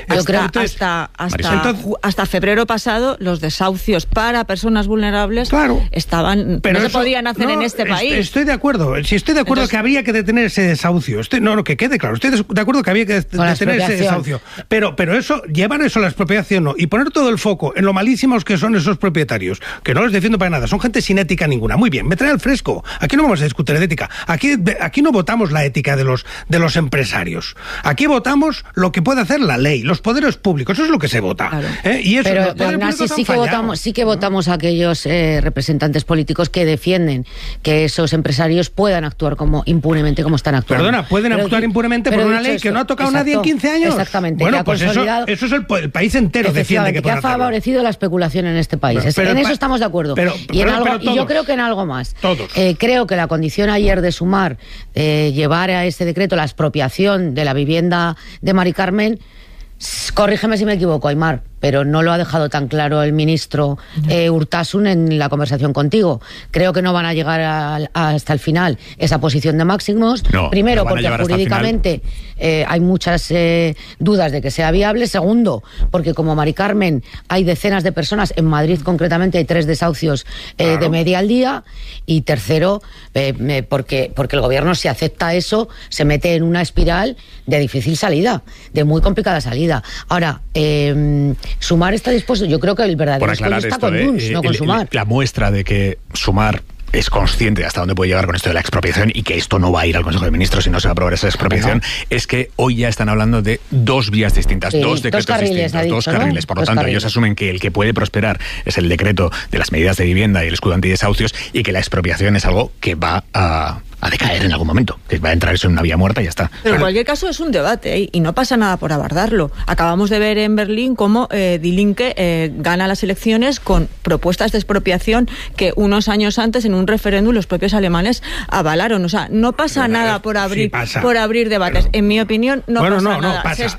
hasta febrero pasado los desahucios para personas vulnerables estaban, pero no se podían hacer en este país. Estoy de acuerdo. Sí, estoy de acuerdo. Entonces, que había que detener ese desahucio. Que quede claro. Estoy de acuerdo que había que detener ese desahucio. Pero eso, llevar eso a la expropiación no. Y poner todo el foco en lo malísimos que son esos propietarios, que no les defiendo para nada. Son gente sin ética ninguna. Muy bien, me trae al fresco. Aquí no vamos a discutir de ética. Aquí no votamos la ética de los empresarios. Aquí votamos lo que puede hacer la ley, los poderes públicos. Eso es lo que se vota. Claro. Y eso, pero aún así sí que votamos a aquellos representantes políticos que defienden que esos empresarios puedan actuar como impunemente como están actuando. Perdona, pueden actuar impunemente por una ley que no ha tocado nadie en 15 años. Exactamente. Bueno, pues eso es el país entero defiende que ha favorecido la especulación en este país. En eso estamos de acuerdo. Y yo creo que en algo más. Todos. Creo que la condición ayer de Sumar, llevar a este decreto la expropiación de la vivienda de Mari Carmen, corrígeme si me equivoco, Aimar, pero no lo ha dejado tan claro el ministro Urtasun en la conversación contigo. Creo que no van a llegar hasta el final esa posición de máximos. Primero, porque jurídicamente hay muchas dudas de que sea viable. Segundo, porque como Mari Carmen hay decenas de personas, en Madrid concretamente hay 3 desahucios de media al día. Y tercero, porque el gobierno, si acepta eso, se mete en una espiral de difícil salida, de muy complicada salida. Ahora, Sumar está dispuesto, yo creo que el verdadero escollo está con Junts, no con Sumar. La muestra de que Sumar es consciente de hasta dónde puede llegar con esto de la expropiación y que esto no va a ir al Consejo de Ministros si no se va a aprobar esa expropiación, es que hoy ya están hablando de 2 vías distintas, 2 decretos distintos, 2 carriles. Por lo tanto, ellos asumen que el que puede prosperar es el decreto de las medidas de vivienda y el escudo antidesahucios, y que la expropiación es algo que va a decaer en algún momento, que va a entrar eso en una vía muerta y ya está. Pero en cualquier caso es un debate y no pasa nada por abordarlo. Acabamos de ver en Berlín cómo Die Linke gana las elecciones con propuestas de expropiación que unos años antes en un referéndum los propios alemanes avalaron. O sea, no pasa nada por abrir debates. En mi opinión, no pasa nada. Se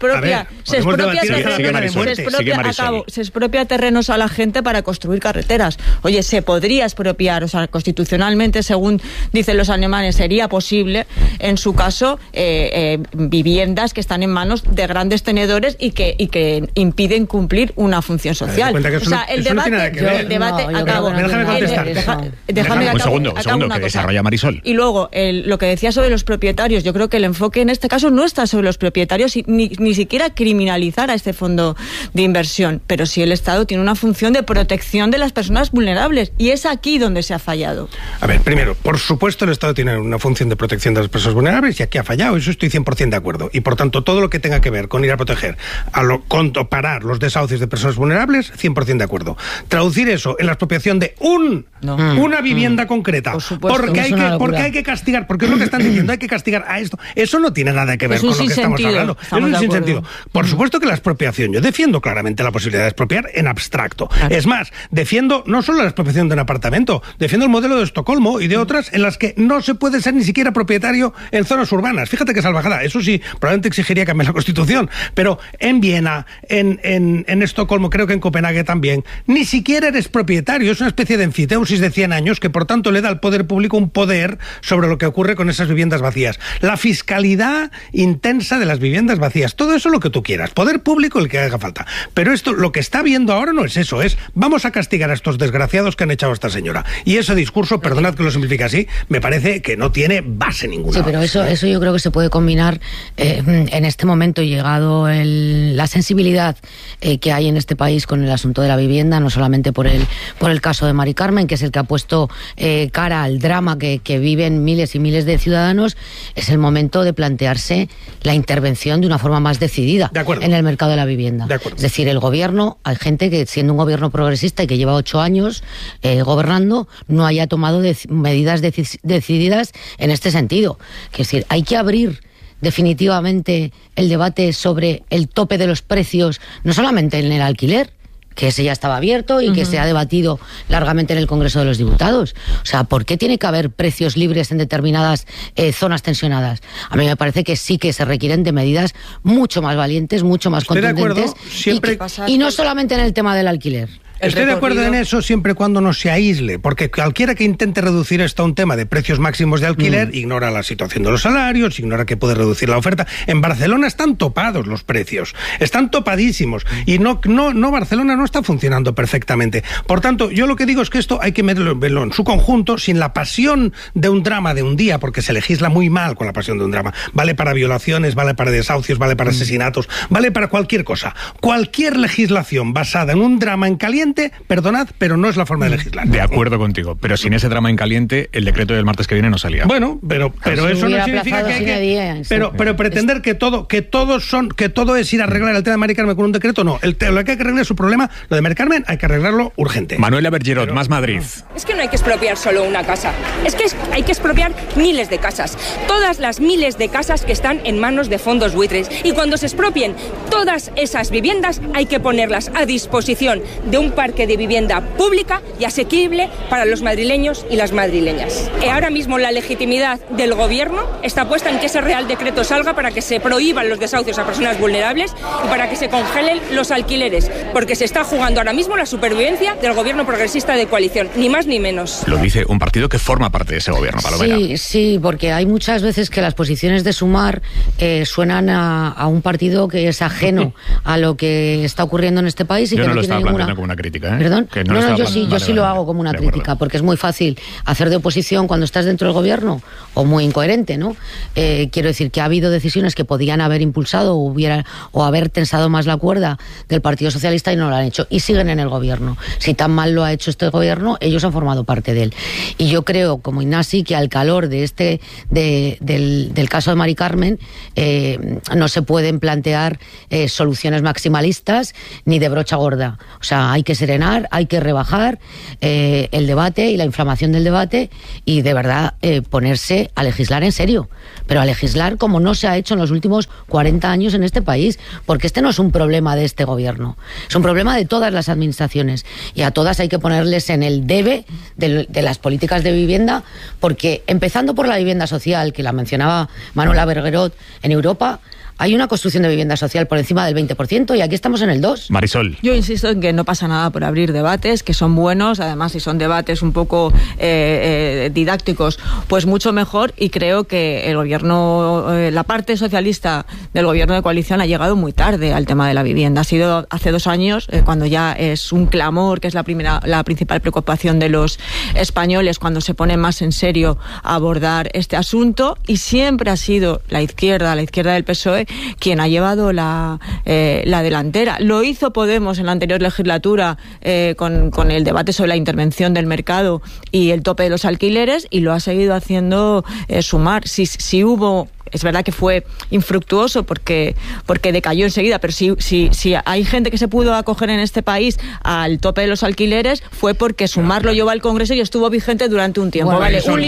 expropia terrenos a la gente para construir carreteras. Oye, se podría expropiar, o sea, constitucionalmente, según dicen los alemanes, sería posible, en su caso, viviendas que están en manos de grandes tenedores y que impiden cumplir una función social. O sea, el debate acabo. Déjame contestar. Déjame un segundo, que desarrolla Marisol. Y luego, lo que decía sobre los propietarios, yo creo que el enfoque en este caso no está sobre los propietarios, ni siquiera criminalizar a este fondo de inversión, pero sí el Estado tiene una función de protección de las personas vulnerables, y es aquí donde se ha fallado. A ver, primero, por supuesto el Estado tiene una función de protección de las personas vulnerables y aquí ha fallado, eso estoy 100% de acuerdo. Y por tanto, todo lo que tenga que ver con ir a proteger, parar los desahucios de personas vulnerables, 100% de acuerdo. Traducir eso en la expropiación de una vivienda concreta, porque hay que castigar, porque es lo que están diciendo, hay que castigar a esto. Eso no tiene nada que ver con lo que estamos hablando. Es un sinsentido. Por supuesto que la expropiación, yo defiendo claramente la posibilidad de expropiar en abstracto. Claro. Es más, defiendo no solo la expropiación de un apartamento, defiendo el modelo de Estocolmo y de otras en las que no se puede ser ni siquiera propietario en zonas urbanas. Fíjate qué salvajada. Eso sí, probablemente exigiría cambiar la Constitución, pero en Viena, en Estocolmo, creo que en Copenhague también, ni siquiera eres propietario. Es una especie de enfiteusis de 100 años que por tanto le da al poder público un poder sobre lo que ocurre con esas viviendas vacías. La fiscalidad intensa de las viviendas vacías. Todo eso lo que tú quieras. Poder público el que haga falta. Pero esto, lo que está viendo ahora no es eso, es vamos a castigar a estos desgraciados que han echado a esta señora. Y ese discurso, perdonad que lo simplifique así, me parece que no tiene base ninguna. Sí, pero eso yo creo que se puede combinar en este momento, llegado la sensibilidad que hay en este país con el asunto de la vivienda, no solamente por el caso de Mari Carmen, que es el que ha puesto cara al drama que viven miles y miles de ciudadanos. Es el momento de plantearse la intervención de una forma más decidida en el mercado de la vivienda. Es decir, el gobierno, hay gente que siendo un gobierno progresista y que lleva 8 años gobernando, no haya tomado medidas decididas en este sentido. Es decir, hay que abrir definitivamente el debate sobre el tope de los precios, no solamente en el alquiler, que ese ya estaba abierto y que se ha debatido largamente en el Congreso de los Diputados. O sea, ¿por qué tiene que haber precios libres en determinadas zonas tensionadas? A mí me parece que sí que se requieren de medidas mucho más valientes, mucho más contundentes, y no solamente en el tema del alquiler. Estoy de acuerdo en eso siempre y cuando no se aísle, porque cualquiera que intente reducir esto a un tema de precios máximos de alquiler ignora la situación de los salarios, ignora que puede reducir la oferta. En Barcelona están topados los precios, están topadísimos, y no Barcelona no está funcionando perfectamente. Por tanto, yo lo que digo es que esto hay que verlo en su conjunto, sin la pasión de un drama de un día, porque se legisla muy mal con la pasión de un drama. Vale para violaciones, vale para desahucios, vale para asesinatos, vale para cualquier cosa. Cualquier legislación basada en un drama en caliente caliente, perdonad, pero no es la forma de legislar. De acuerdo contigo, pero sin ese drama en caliente, el decreto del martes que viene no salía. Bueno, pero eso no significa que pero pretender que todo es ir a arreglar el tema de Mari Carmen con un decreto, no. Lo que hay que arreglar es su problema, lo de Mari Carmen hay que arreglarlo urgente. Manuela Bergerot, Más Madrid. Es que no hay que expropiar solo una casa, es que hay que expropiar miles de casas, todas las miles de casas que están en manos de fondos buitres, y cuando se expropien todas esas viviendas hay que ponerlas a disposición de un parque de vivienda pública y asequible para los madrileños y las madrileñas. Ahora mismo la legitimidad del gobierno está puesta en que ese Real Decreto salga para que se prohíban los desahucios a personas vulnerables y para que se congelen los alquileres, porque se está jugando ahora mismo la supervivencia del gobierno progresista de coalición, ni más ni menos. Lo dice un partido que forma parte de ese gobierno, Palomera. Sí, porque hay muchas veces que las posiciones de Sumar suenan a un partido que es ajeno a lo que está ocurriendo en este país y yo que no lo tiene estaba ninguna... planteando como una crítica, ¿eh? ¿Perdón? Que No, yo sí lo hago como una crítica, porque es muy fácil hacer de oposición cuando estás dentro del gobierno, o muy incoherente, ¿no? Quiero decir que ha habido decisiones que podían haber impulsado o haber tensado más la cuerda del Partido Socialista y no lo han hecho, y siguen en el gobierno. Si tan mal lo ha hecho este gobierno, ellos han formado parte de él. Y yo creo, como Ignasi, que al calor de del caso de Mari Carmen no se pueden plantear soluciones maximalistas ni de brocha gorda. O sea, hay que serenar, hay que rebajar el debate y la inflamación del debate y de verdad ponerse a legislar en serio, pero a legislar como no se ha hecho en los últimos 40 años en este país, porque este no es un problema de este gobierno, es un problema de todas las administraciones y a todas hay que ponerles en el debe de las políticas de vivienda, porque empezando por la vivienda social, que la mencionaba Manuela Bergerot, en Europa hay una construcción de vivienda social por encima del 20% y aquí estamos en el 2%. Marisol. Yo insisto en que no pasa nada por abrir debates, que son buenos, además si son debates un poco didácticos, pues mucho mejor, y creo que el gobierno, la parte socialista del gobierno de coalición ha llegado muy tarde al tema de la vivienda. Ha sido hace 2 años, cuando ya es un clamor, que es la principal preocupación de los españoles, cuando se pone más en serio a abordar este asunto, y siempre ha sido la izquierda del PSOE, quien ha llevado la delantera. Lo hizo Podemos en la anterior legislatura con el debate sobre la intervención del mercado y el tope de los alquileres, y lo ha seguido haciendo Sumar. Si hubo... Es verdad que fue infructuoso porque decayó enseguida, pero si hay gente que se pudo acoger en este país al tope de los alquileres fue porque Sumar lo llevó al Congreso y estuvo vigente durante un tiempo. Bueno, vale, un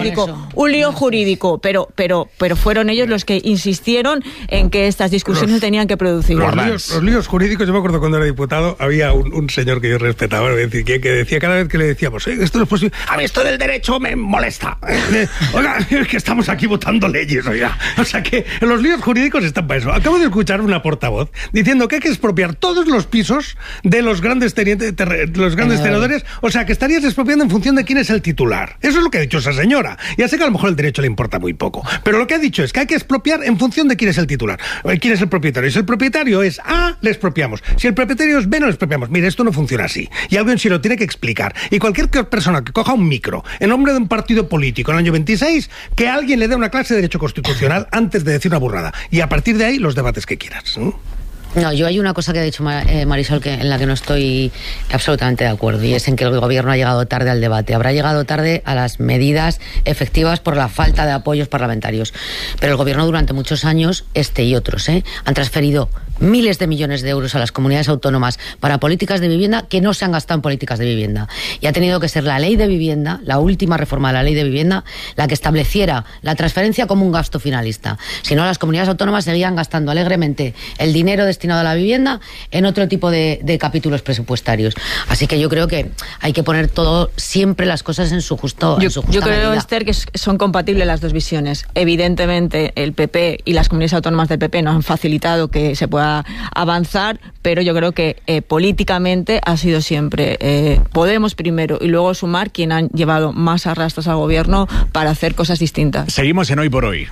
lío jurídico, pero fueron ellos los que insistieron en que estas discusiones se tenían que producir. Los líos jurídicos, yo me acuerdo cuando era diputado, había un señor que yo respetaba, que decía cada vez que le decíamos, esto no es posible, a mí esto del derecho me molesta. Oiga, es que estamos aquí votando leyes, oiga. O sea que los líos jurídicos están para eso. Acabo de escuchar una portavoz diciendo que hay que expropiar todos los pisos de los grandes tenedores, o sea que estarías expropiando en función de quién es el titular. Eso es lo que ha dicho esa señora. Ya sé que a lo mejor el derecho le importa muy poco, pero lo que ha dicho es que hay que expropiar en función de quién es el titular, quién es el propietario. Si el propietario es A, le expropiamos. Si el propietario es B, no le expropiamos. Mire, esto no funciona así. Y alguien sí lo tiene que explicar. Y cualquier persona que coja un micro en nombre de un partido político en el año 26, que alguien le dé una clase de derecho constitucional antes de decir una burrada. Y a partir de ahí, los debates que quieras. No, yo hay una cosa que ha dicho Marisol en la que no estoy absolutamente de acuerdo, y es en que el gobierno ha llegado tarde al debate. Habrá llegado tarde a las medidas efectivas por la falta de apoyos parlamentarios. Pero el gobierno durante muchos años, este y otros, han transferido miles de millones de euros a las comunidades autónomas para políticas de vivienda que no se han gastado en políticas de vivienda. Y ha tenido que ser la ley de vivienda, la última reforma de la ley de vivienda, la que estableciera la transferencia como un gasto finalista. Si no, las comunidades autónomas seguían gastando alegremente el dinero destinado a la vivienda en otro tipo de capítulos presupuestarios. Así que yo creo que hay que poner todo, siempre las cosas en su justa Yo creo, medida. Esther, que son compatibles las dos visiones. Evidentemente, el PP y las comunidades autónomas del PP nos han facilitado que se pueda avanzar, pero yo creo que políticamente ha sido siempre Podemos primero y luego Sumar quien han llevado más arrastros al gobierno para hacer cosas distintas. Seguimos en Hoy por Hoy.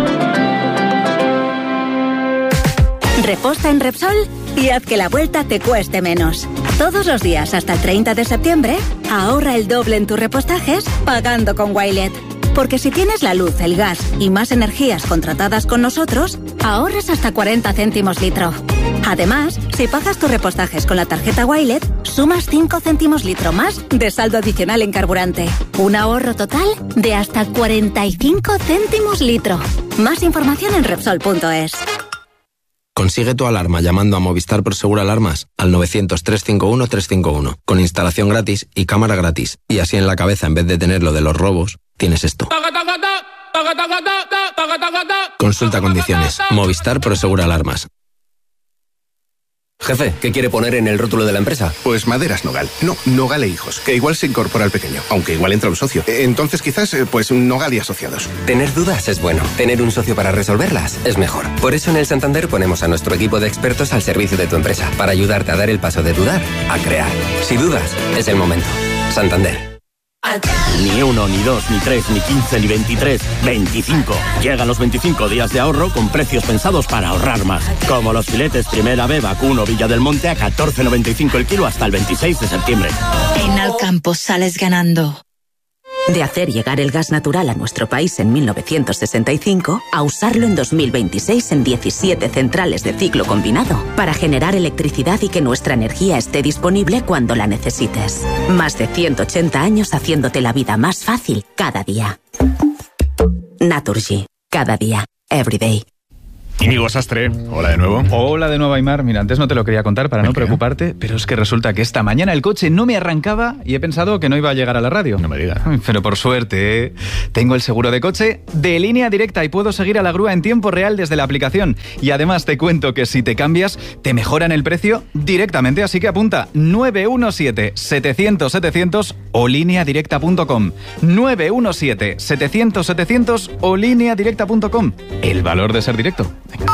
Reposta en Repsol y haz que la vuelta te cueste menos. Todos los días hasta el 30 de septiembre, ahorra el doble en tus repostajes pagando con Wilet. Porque si tienes la luz, el gas y más energías contratadas con nosotros, ahorras hasta 40 céntimos litro. Además, si pagas tus repostajes con la tarjeta Wilet, sumas 5 céntimos litro más de saldo adicional en carburante. Un ahorro total de hasta 45 céntimos litro. Más información en Repsol.es. Consigue tu alarma llamando a Movistar Prosegur Alarmas al 900-351-351, con instalación gratis y cámara gratis. Y así en la cabeza, en vez de tener lo de los robos, tienes esto. Consulta condiciones. Movistar Prosegur Alarmas. Jefe, ¿qué quiere poner en el rótulo de la empresa? Pues Maderas Nogal. No, Nogal e Hijos, que igual se incorpora el pequeño, aunque igual entra un socio. Entonces quizás, pues Nogal y Asociados. Tener dudas es bueno. Tener un socio para resolverlas es mejor. Por eso en el Santander ponemos a nuestro equipo de expertos al servicio de tu empresa, para ayudarte a dar el paso de dudar a crear. Si dudas, es el momento. Santander. Ni 1, ni 2, ni 3, ni 15, ni 23, 25. Llegan los 25 días de ahorro con precios pensados para ahorrar más. Como los filetes Primera B, Vacuno, Villa del Monte a 14,95 el kilo hasta el 26 de septiembre. En Alcampo sales ganando. De hacer llegar el gas natural a nuestro país en 1965 a usarlo en 2026 en 17 centrales de ciclo combinado para generar electricidad y que nuestra energía esté disponible cuando la necesites. Más de 180 años haciéndote la vida más fácil cada día. Naturgy. Cada día. Every day. Íñigo Sastre, hola de nuevo. Hola de nuevo, Aymar. Mira, antes no te lo quería contar para no preocuparte, pero es que resulta que esta mañana el coche no me arrancaba y he pensado que no iba a llegar a la radio. No me digas. Pero por suerte, tengo el seguro de coche de Línea Directa y puedo seguir a la grúa en tiempo real desde la aplicación. Y además te cuento que si te cambias, te mejoran el precio directamente, así que apunta 917-700-700 o lineadirecta.com. 917-700-700 o lineadirecta.com. El valor de ser directo.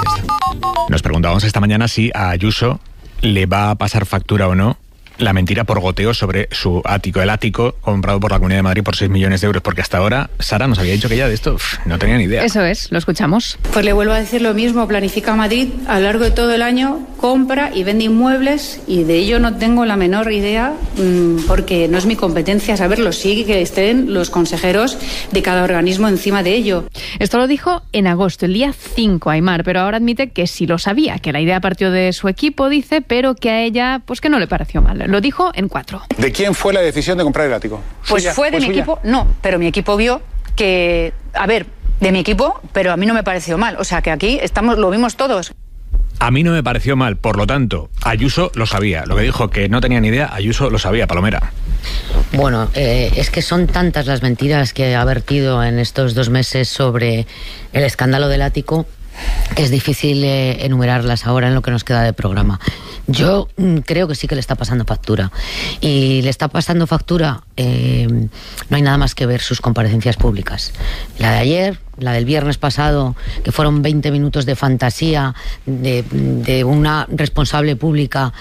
Nos preguntábamos esta mañana si a Ayuso le va a pasar factura o no la mentira por goteo sobre su ático. El ático comprado por la Comunidad de Madrid por 6 millones de euros, porque hasta ahora Sara nos había dicho que ya de esto no tenía ni idea. Eso es, lo escuchamos. Pues le vuelvo a decir lo mismo, Planifica Madrid a lo largo de todo el año compra y vende inmuebles y de ello no tengo la menor idea porque no es mi competencia saberlo, sí que estén los consejeros de cada organismo encima de ello. Esto lo dijo en agosto, el día 5, Aymar, pero ahora admite que sí lo sabía, que la idea partió de su equipo, dice, pero que a ella pues que no le pareció mal. Lo dijo en 4. ¿De quién fue la decisión de comprar el ático? Pues ¿Suya? Fue de mi equipo, no, pero mi equipo vio que, a ver, de mi equipo, pero a mí no me pareció mal. O sea que aquí lo vimos todos. A mí no me pareció mal, por lo tanto, Ayuso lo sabía. Lo que dijo que no tenía ni idea, Ayuso lo sabía, Palomera. Bueno, es que son tantas las mentiras que ha vertido en estos 2 meses sobre el escándalo del ático que es difícil enumerarlas ahora en lo que nos queda de programa. Yo creo que sí que le está pasando factura. Y le está pasando factura, no hay nada más que ver sus comparecencias públicas. La de ayer, la del viernes pasado, que fueron 20 minutos de fantasía de una responsable pública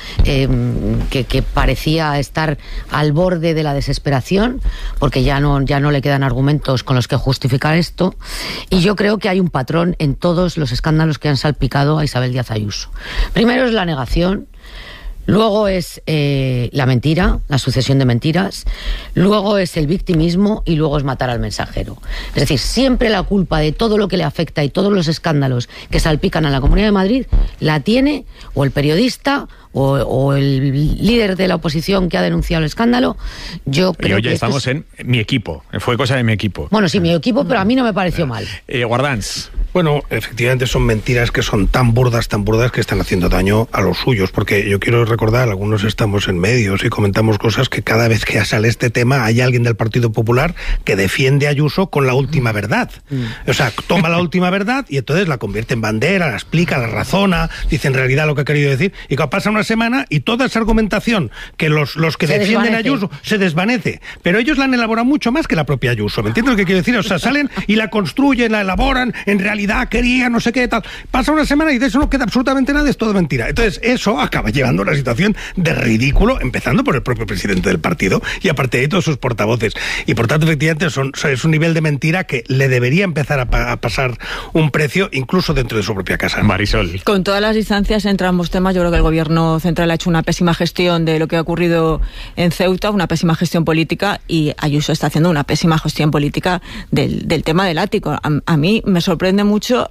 que parecía estar al borde de la desesperación, porque ya no le quedan argumentos con los que justificar esto. Y yo creo que hay un patrón en todos los escándalos que han salpicado a Isabel Díaz Ayuso. Primero es la negación. Luego es la mentira, la sucesión de mentiras. Luego es el victimismo y luego es matar al mensajero. Es decir, siempre la culpa de todo lo que le afecta y todos los escándalos que salpican a la Comunidad de Madrid la tiene o el periodista o el líder de la oposición que ha denunciado el escándalo. Yo creo que estamos en mi equipo. Fue cosa de mi equipo. Bueno, sí, mi equipo, pero a mí no me pareció mal. Guardans. Bueno, efectivamente son mentiras que son tan burdas que están haciendo daño a los suyos, porque yo quiero recordar, algunos estamos en medios y comentamos cosas que cada vez que sale este tema hay alguien del Partido Popular que defiende a Ayuso con la última verdad. O sea, toma la última verdad y entonces la convierte en bandera, la explica, la razona, dice en realidad lo que ha querido decir, y cuando pasa una semana y toda esa argumentación que los que defienden a Ayuso se desvanece, pero ellos la han elaborado mucho más que la propia Ayuso, ¿me entiendes lo que quiero decir? O sea, salen y la construyen, la elaboran, en realidad quería no sé qué tal, pasa una semana y de eso no queda absolutamente nada, es todo mentira. Entonces eso acaba llevando a una situación de ridículo, empezando por el propio presidente del partido y aparte de todos sus portavoces, y por tanto efectivamente es un nivel de mentira que le debería empezar a pasar un precio incluso dentro de su propia casa. Marisol. Con todas las distancias entre ambos temas, yo creo que el gobierno gobierno central ha hecho una pésima gestión de lo que ha ocurrido en Ceuta, una pésima gestión política, y Ayuso está haciendo una pésima gestión política del tema del ático. A mí me sorprende mucho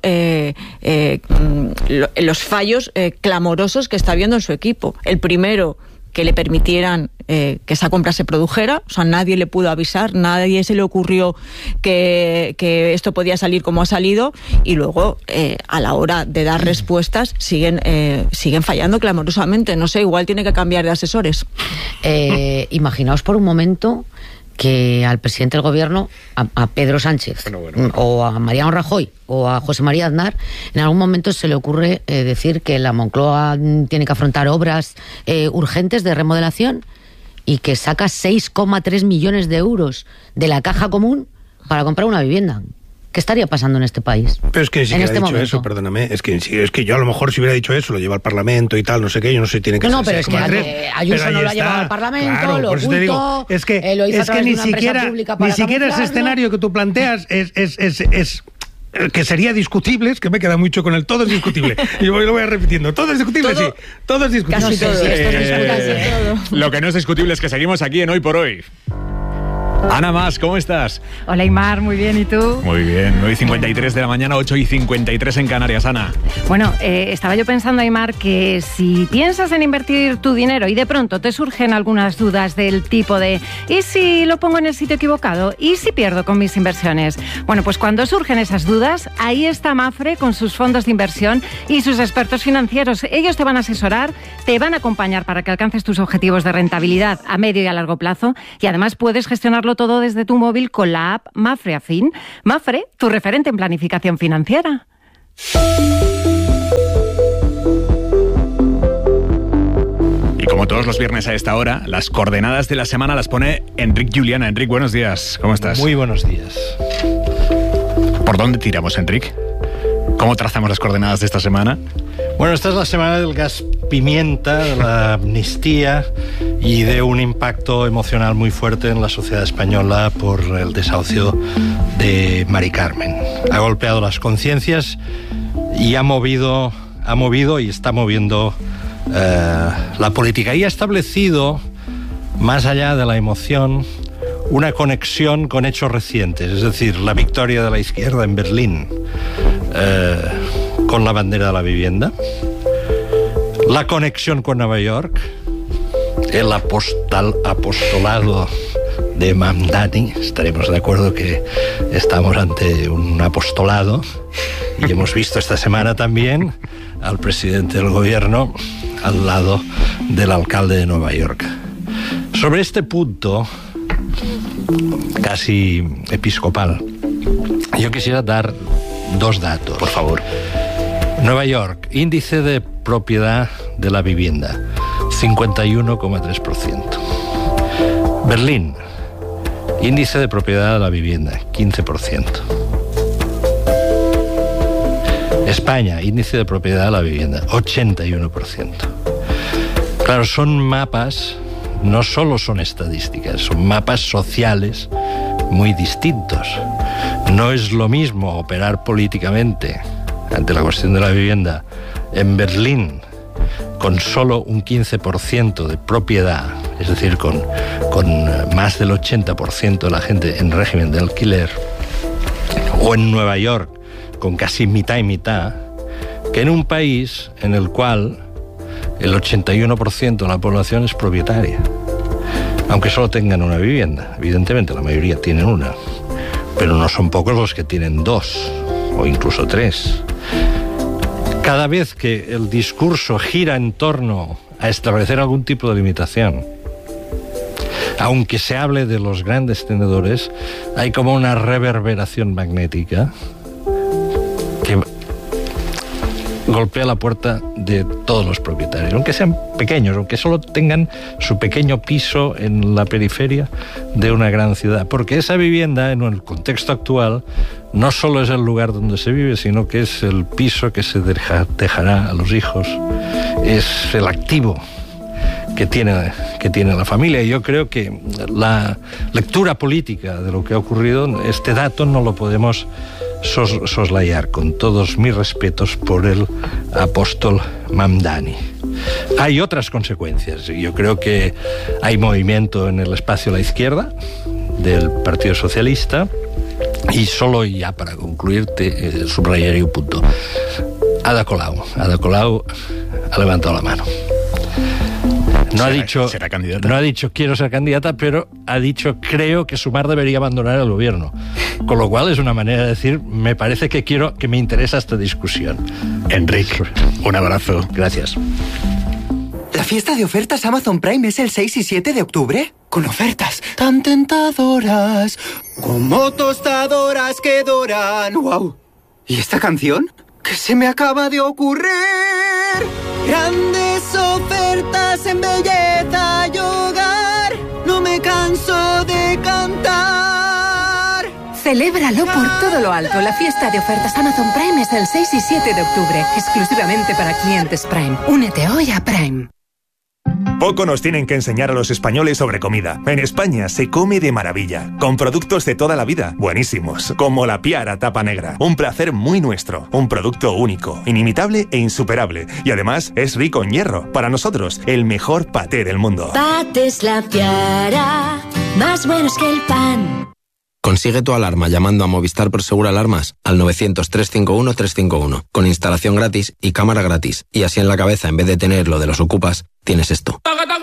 los fallos clamorosos que está viendo en su equipo. El primero, que le permitieran que esa compra se produjera, o sea, nadie le pudo avisar, nadie se le ocurrió que esto podía salir como ha salido, y luego a la hora de dar respuestas siguen fallando clamorosamente. No sé, igual tiene que cambiar de asesores. Imaginaos por un momento que al presidente del gobierno, a Pedro Sánchez, o a Mariano Rajoy, o a José María Aznar, en algún momento se le ocurre decir que la Moncloa tiene que afrontar obras urgentes de remodelación y que saca 6,3 millones de euros de la caja común para comprar una vivienda. ¿Qué estaría pasando en este país? Pero es que ni siquiera ha dicho eso, perdóname. Es que yo a lo mejor si hubiera dicho eso, lo lleva al Parlamento y tal, no sé qué, yo no sé, tiene que ser. No, pero es que Ayuso no lo ha llevado al Parlamento, claro, lo ocultó, digo, es que, lo hizo a través de una empresa pública para ni siquiera ese escenario que tú planteas es que sería discutible, es que me queda mucho con el todo es discutible. Y lo voy repitiendo, todo es discutible, sí, todo es discutible. Casi todo, lo que no es discutible es que seguimos aquí en Hoy por Hoy. Ana Mas, ¿cómo estás? Hola Aymar, muy bien, ¿y tú? Muy bien, 9:53 de la mañana, 8:53 en Canarias, Ana. Bueno, estaba yo pensando, Aymar, que si piensas en invertir tu dinero y de pronto te surgen algunas dudas del tipo de ¿y si lo pongo en el sitio equivocado? ¿Y si pierdo con mis inversiones? Bueno, pues cuando surgen esas dudas, ahí está Mapfre con sus fondos de inversión y sus expertos financieros. Ellos te van a asesorar, te van a acompañar para que alcances tus objetivos de rentabilidad a medio y a largo plazo, y además puedes gestionarlo todo desde tu móvil con la app Mapfre Afin. Mapfre, tu referente en planificación financiera. Y como todos los viernes a esta hora, las coordenadas de la semana las pone Enric Juliana. Enric, buenos días. ¿Cómo estás? Muy buenos días. ¿Por dónde tiramos, Enric? ¿Cómo trazamos las coordenadas de esta semana? Bueno, esta es la semana del gas pimienta, de la amnistía y de un impacto emocional muy fuerte en la sociedad española por el desahucio de Mari Carmen. Ha golpeado las conciencias y ha movido y está moviendo la política. Y ha establecido, más allá de la emoción, una conexión con hechos recientes, es decir, la victoria de la izquierda en Berlín con la bandera de la vivienda, la conexión con Nueva York, el apostolado de Mamdani. Estaremos de acuerdo que estamos ante un apostolado, y hemos visto esta semana también al presidente del gobierno al lado del alcalde de Nueva York. Sobre este punto casi episcopal, yo quisiera dar dos datos. Por favor. Nueva York, índice de propiedad de la vivienda, 51,3%. Berlín, índice de propiedad de la vivienda, 15%. España, índice de propiedad de la vivienda, 81%. Claro, son mapas, no solo son estadísticas, son mapas sociales muy distintos. No es lo mismo operar políticamente ante la cuestión de la vivienda en Berlín con solo un 15% de propiedad, es decir, con más del 80% de la gente en régimen de alquiler, o en Nueva York con casi mitad y mitad, que en un país en el cual el 81% de la población es propietaria, aunque solo tengan una vivienda. Evidentemente la mayoría tienen una, pero no son pocos los que tienen dos o incluso tres. Cada vez que el discurso gira en torno a establecer algún tipo de limitación, aunque se hable de los grandes tenedores, hay como una reverberación magnética que golpea la puerta de todos los propietarios, aunque sean pequeños, aunque solo tengan su pequeño piso en la periferia de una gran ciudad, porque esa vivienda en el contexto actual no solo es el lugar donde se vive, sino que es el piso que se dejará a los hijos, es el activo que tiene la familia. Y yo creo que la lectura política de lo que ha ocurrido, este dato no lo podemos soslayar, con todos mis respetos por el apóstol Mamdani. Hay otras consecuencias. Yo creo que hay movimiento en el espacio a la izquierda del Partido Socialista, y solo ya para concluir subrayaré un punto. Ada Colau ha levantado la mano. No ha dicho quiero ser candidata, pero ha dicho creo que Sumar debería abandonar el gobierno. Con lo cual es una manera de decir me parece que me interesa esta discusión. Enrique, un abrazo. Gracias. ¿La fiesta de ofertas Amazon Prime es el 6 y 7 de octubre? Con ofertas tan tentadoras, como tostadoras que doran. ¡Wow! ¿Y esta canción? ¿Qué se me acaba de ocurrir? Grandes ofertas en belleza y hogar, no me canso de cantar. Celébralo por todo lo alto. La fiesta de ofertas Amazon Prime es el 6 y 7 de octubre, exclusivamente para clientes Prime. Únete hoy a Prime. Poco nos tienen que enseñar a los españoles sobre comida. En España se come de maravilla, con productos de toda la vida, buenísimos, como la Piara Tapa Negra. Un placer muy nuestro, un producto único, inimitable e insuperable. Y además es rico en hierro. Para nosotros, el mejor paté del mundo. Patés La Piara, más buenos que el pan. Consigue tu alarma llamando a Movistar Prosegur Alarmas al 900-351-351, con instalación gratis y cámara gratis. Y así en la cabeza, en vez de tener lo de los ocupas, tienes esto.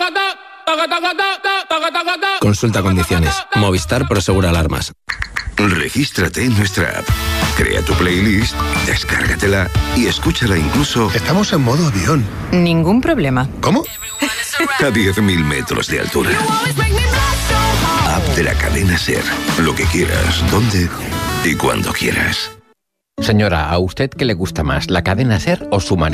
Consulta condiciones. Movistar Prosegur Alarmas. Regístrate en nuestra app. Crea tu playlist, descárgatela y escúchala incluso... Estamos en modo avión. Ningún problema. ¿Cómo? A 10.000 metros de altura. App de la cadena SER. Lo que quieras, dónde y cuando quieras. Señora, ¿a usted qué le gusta más, la cadena SER o su marido?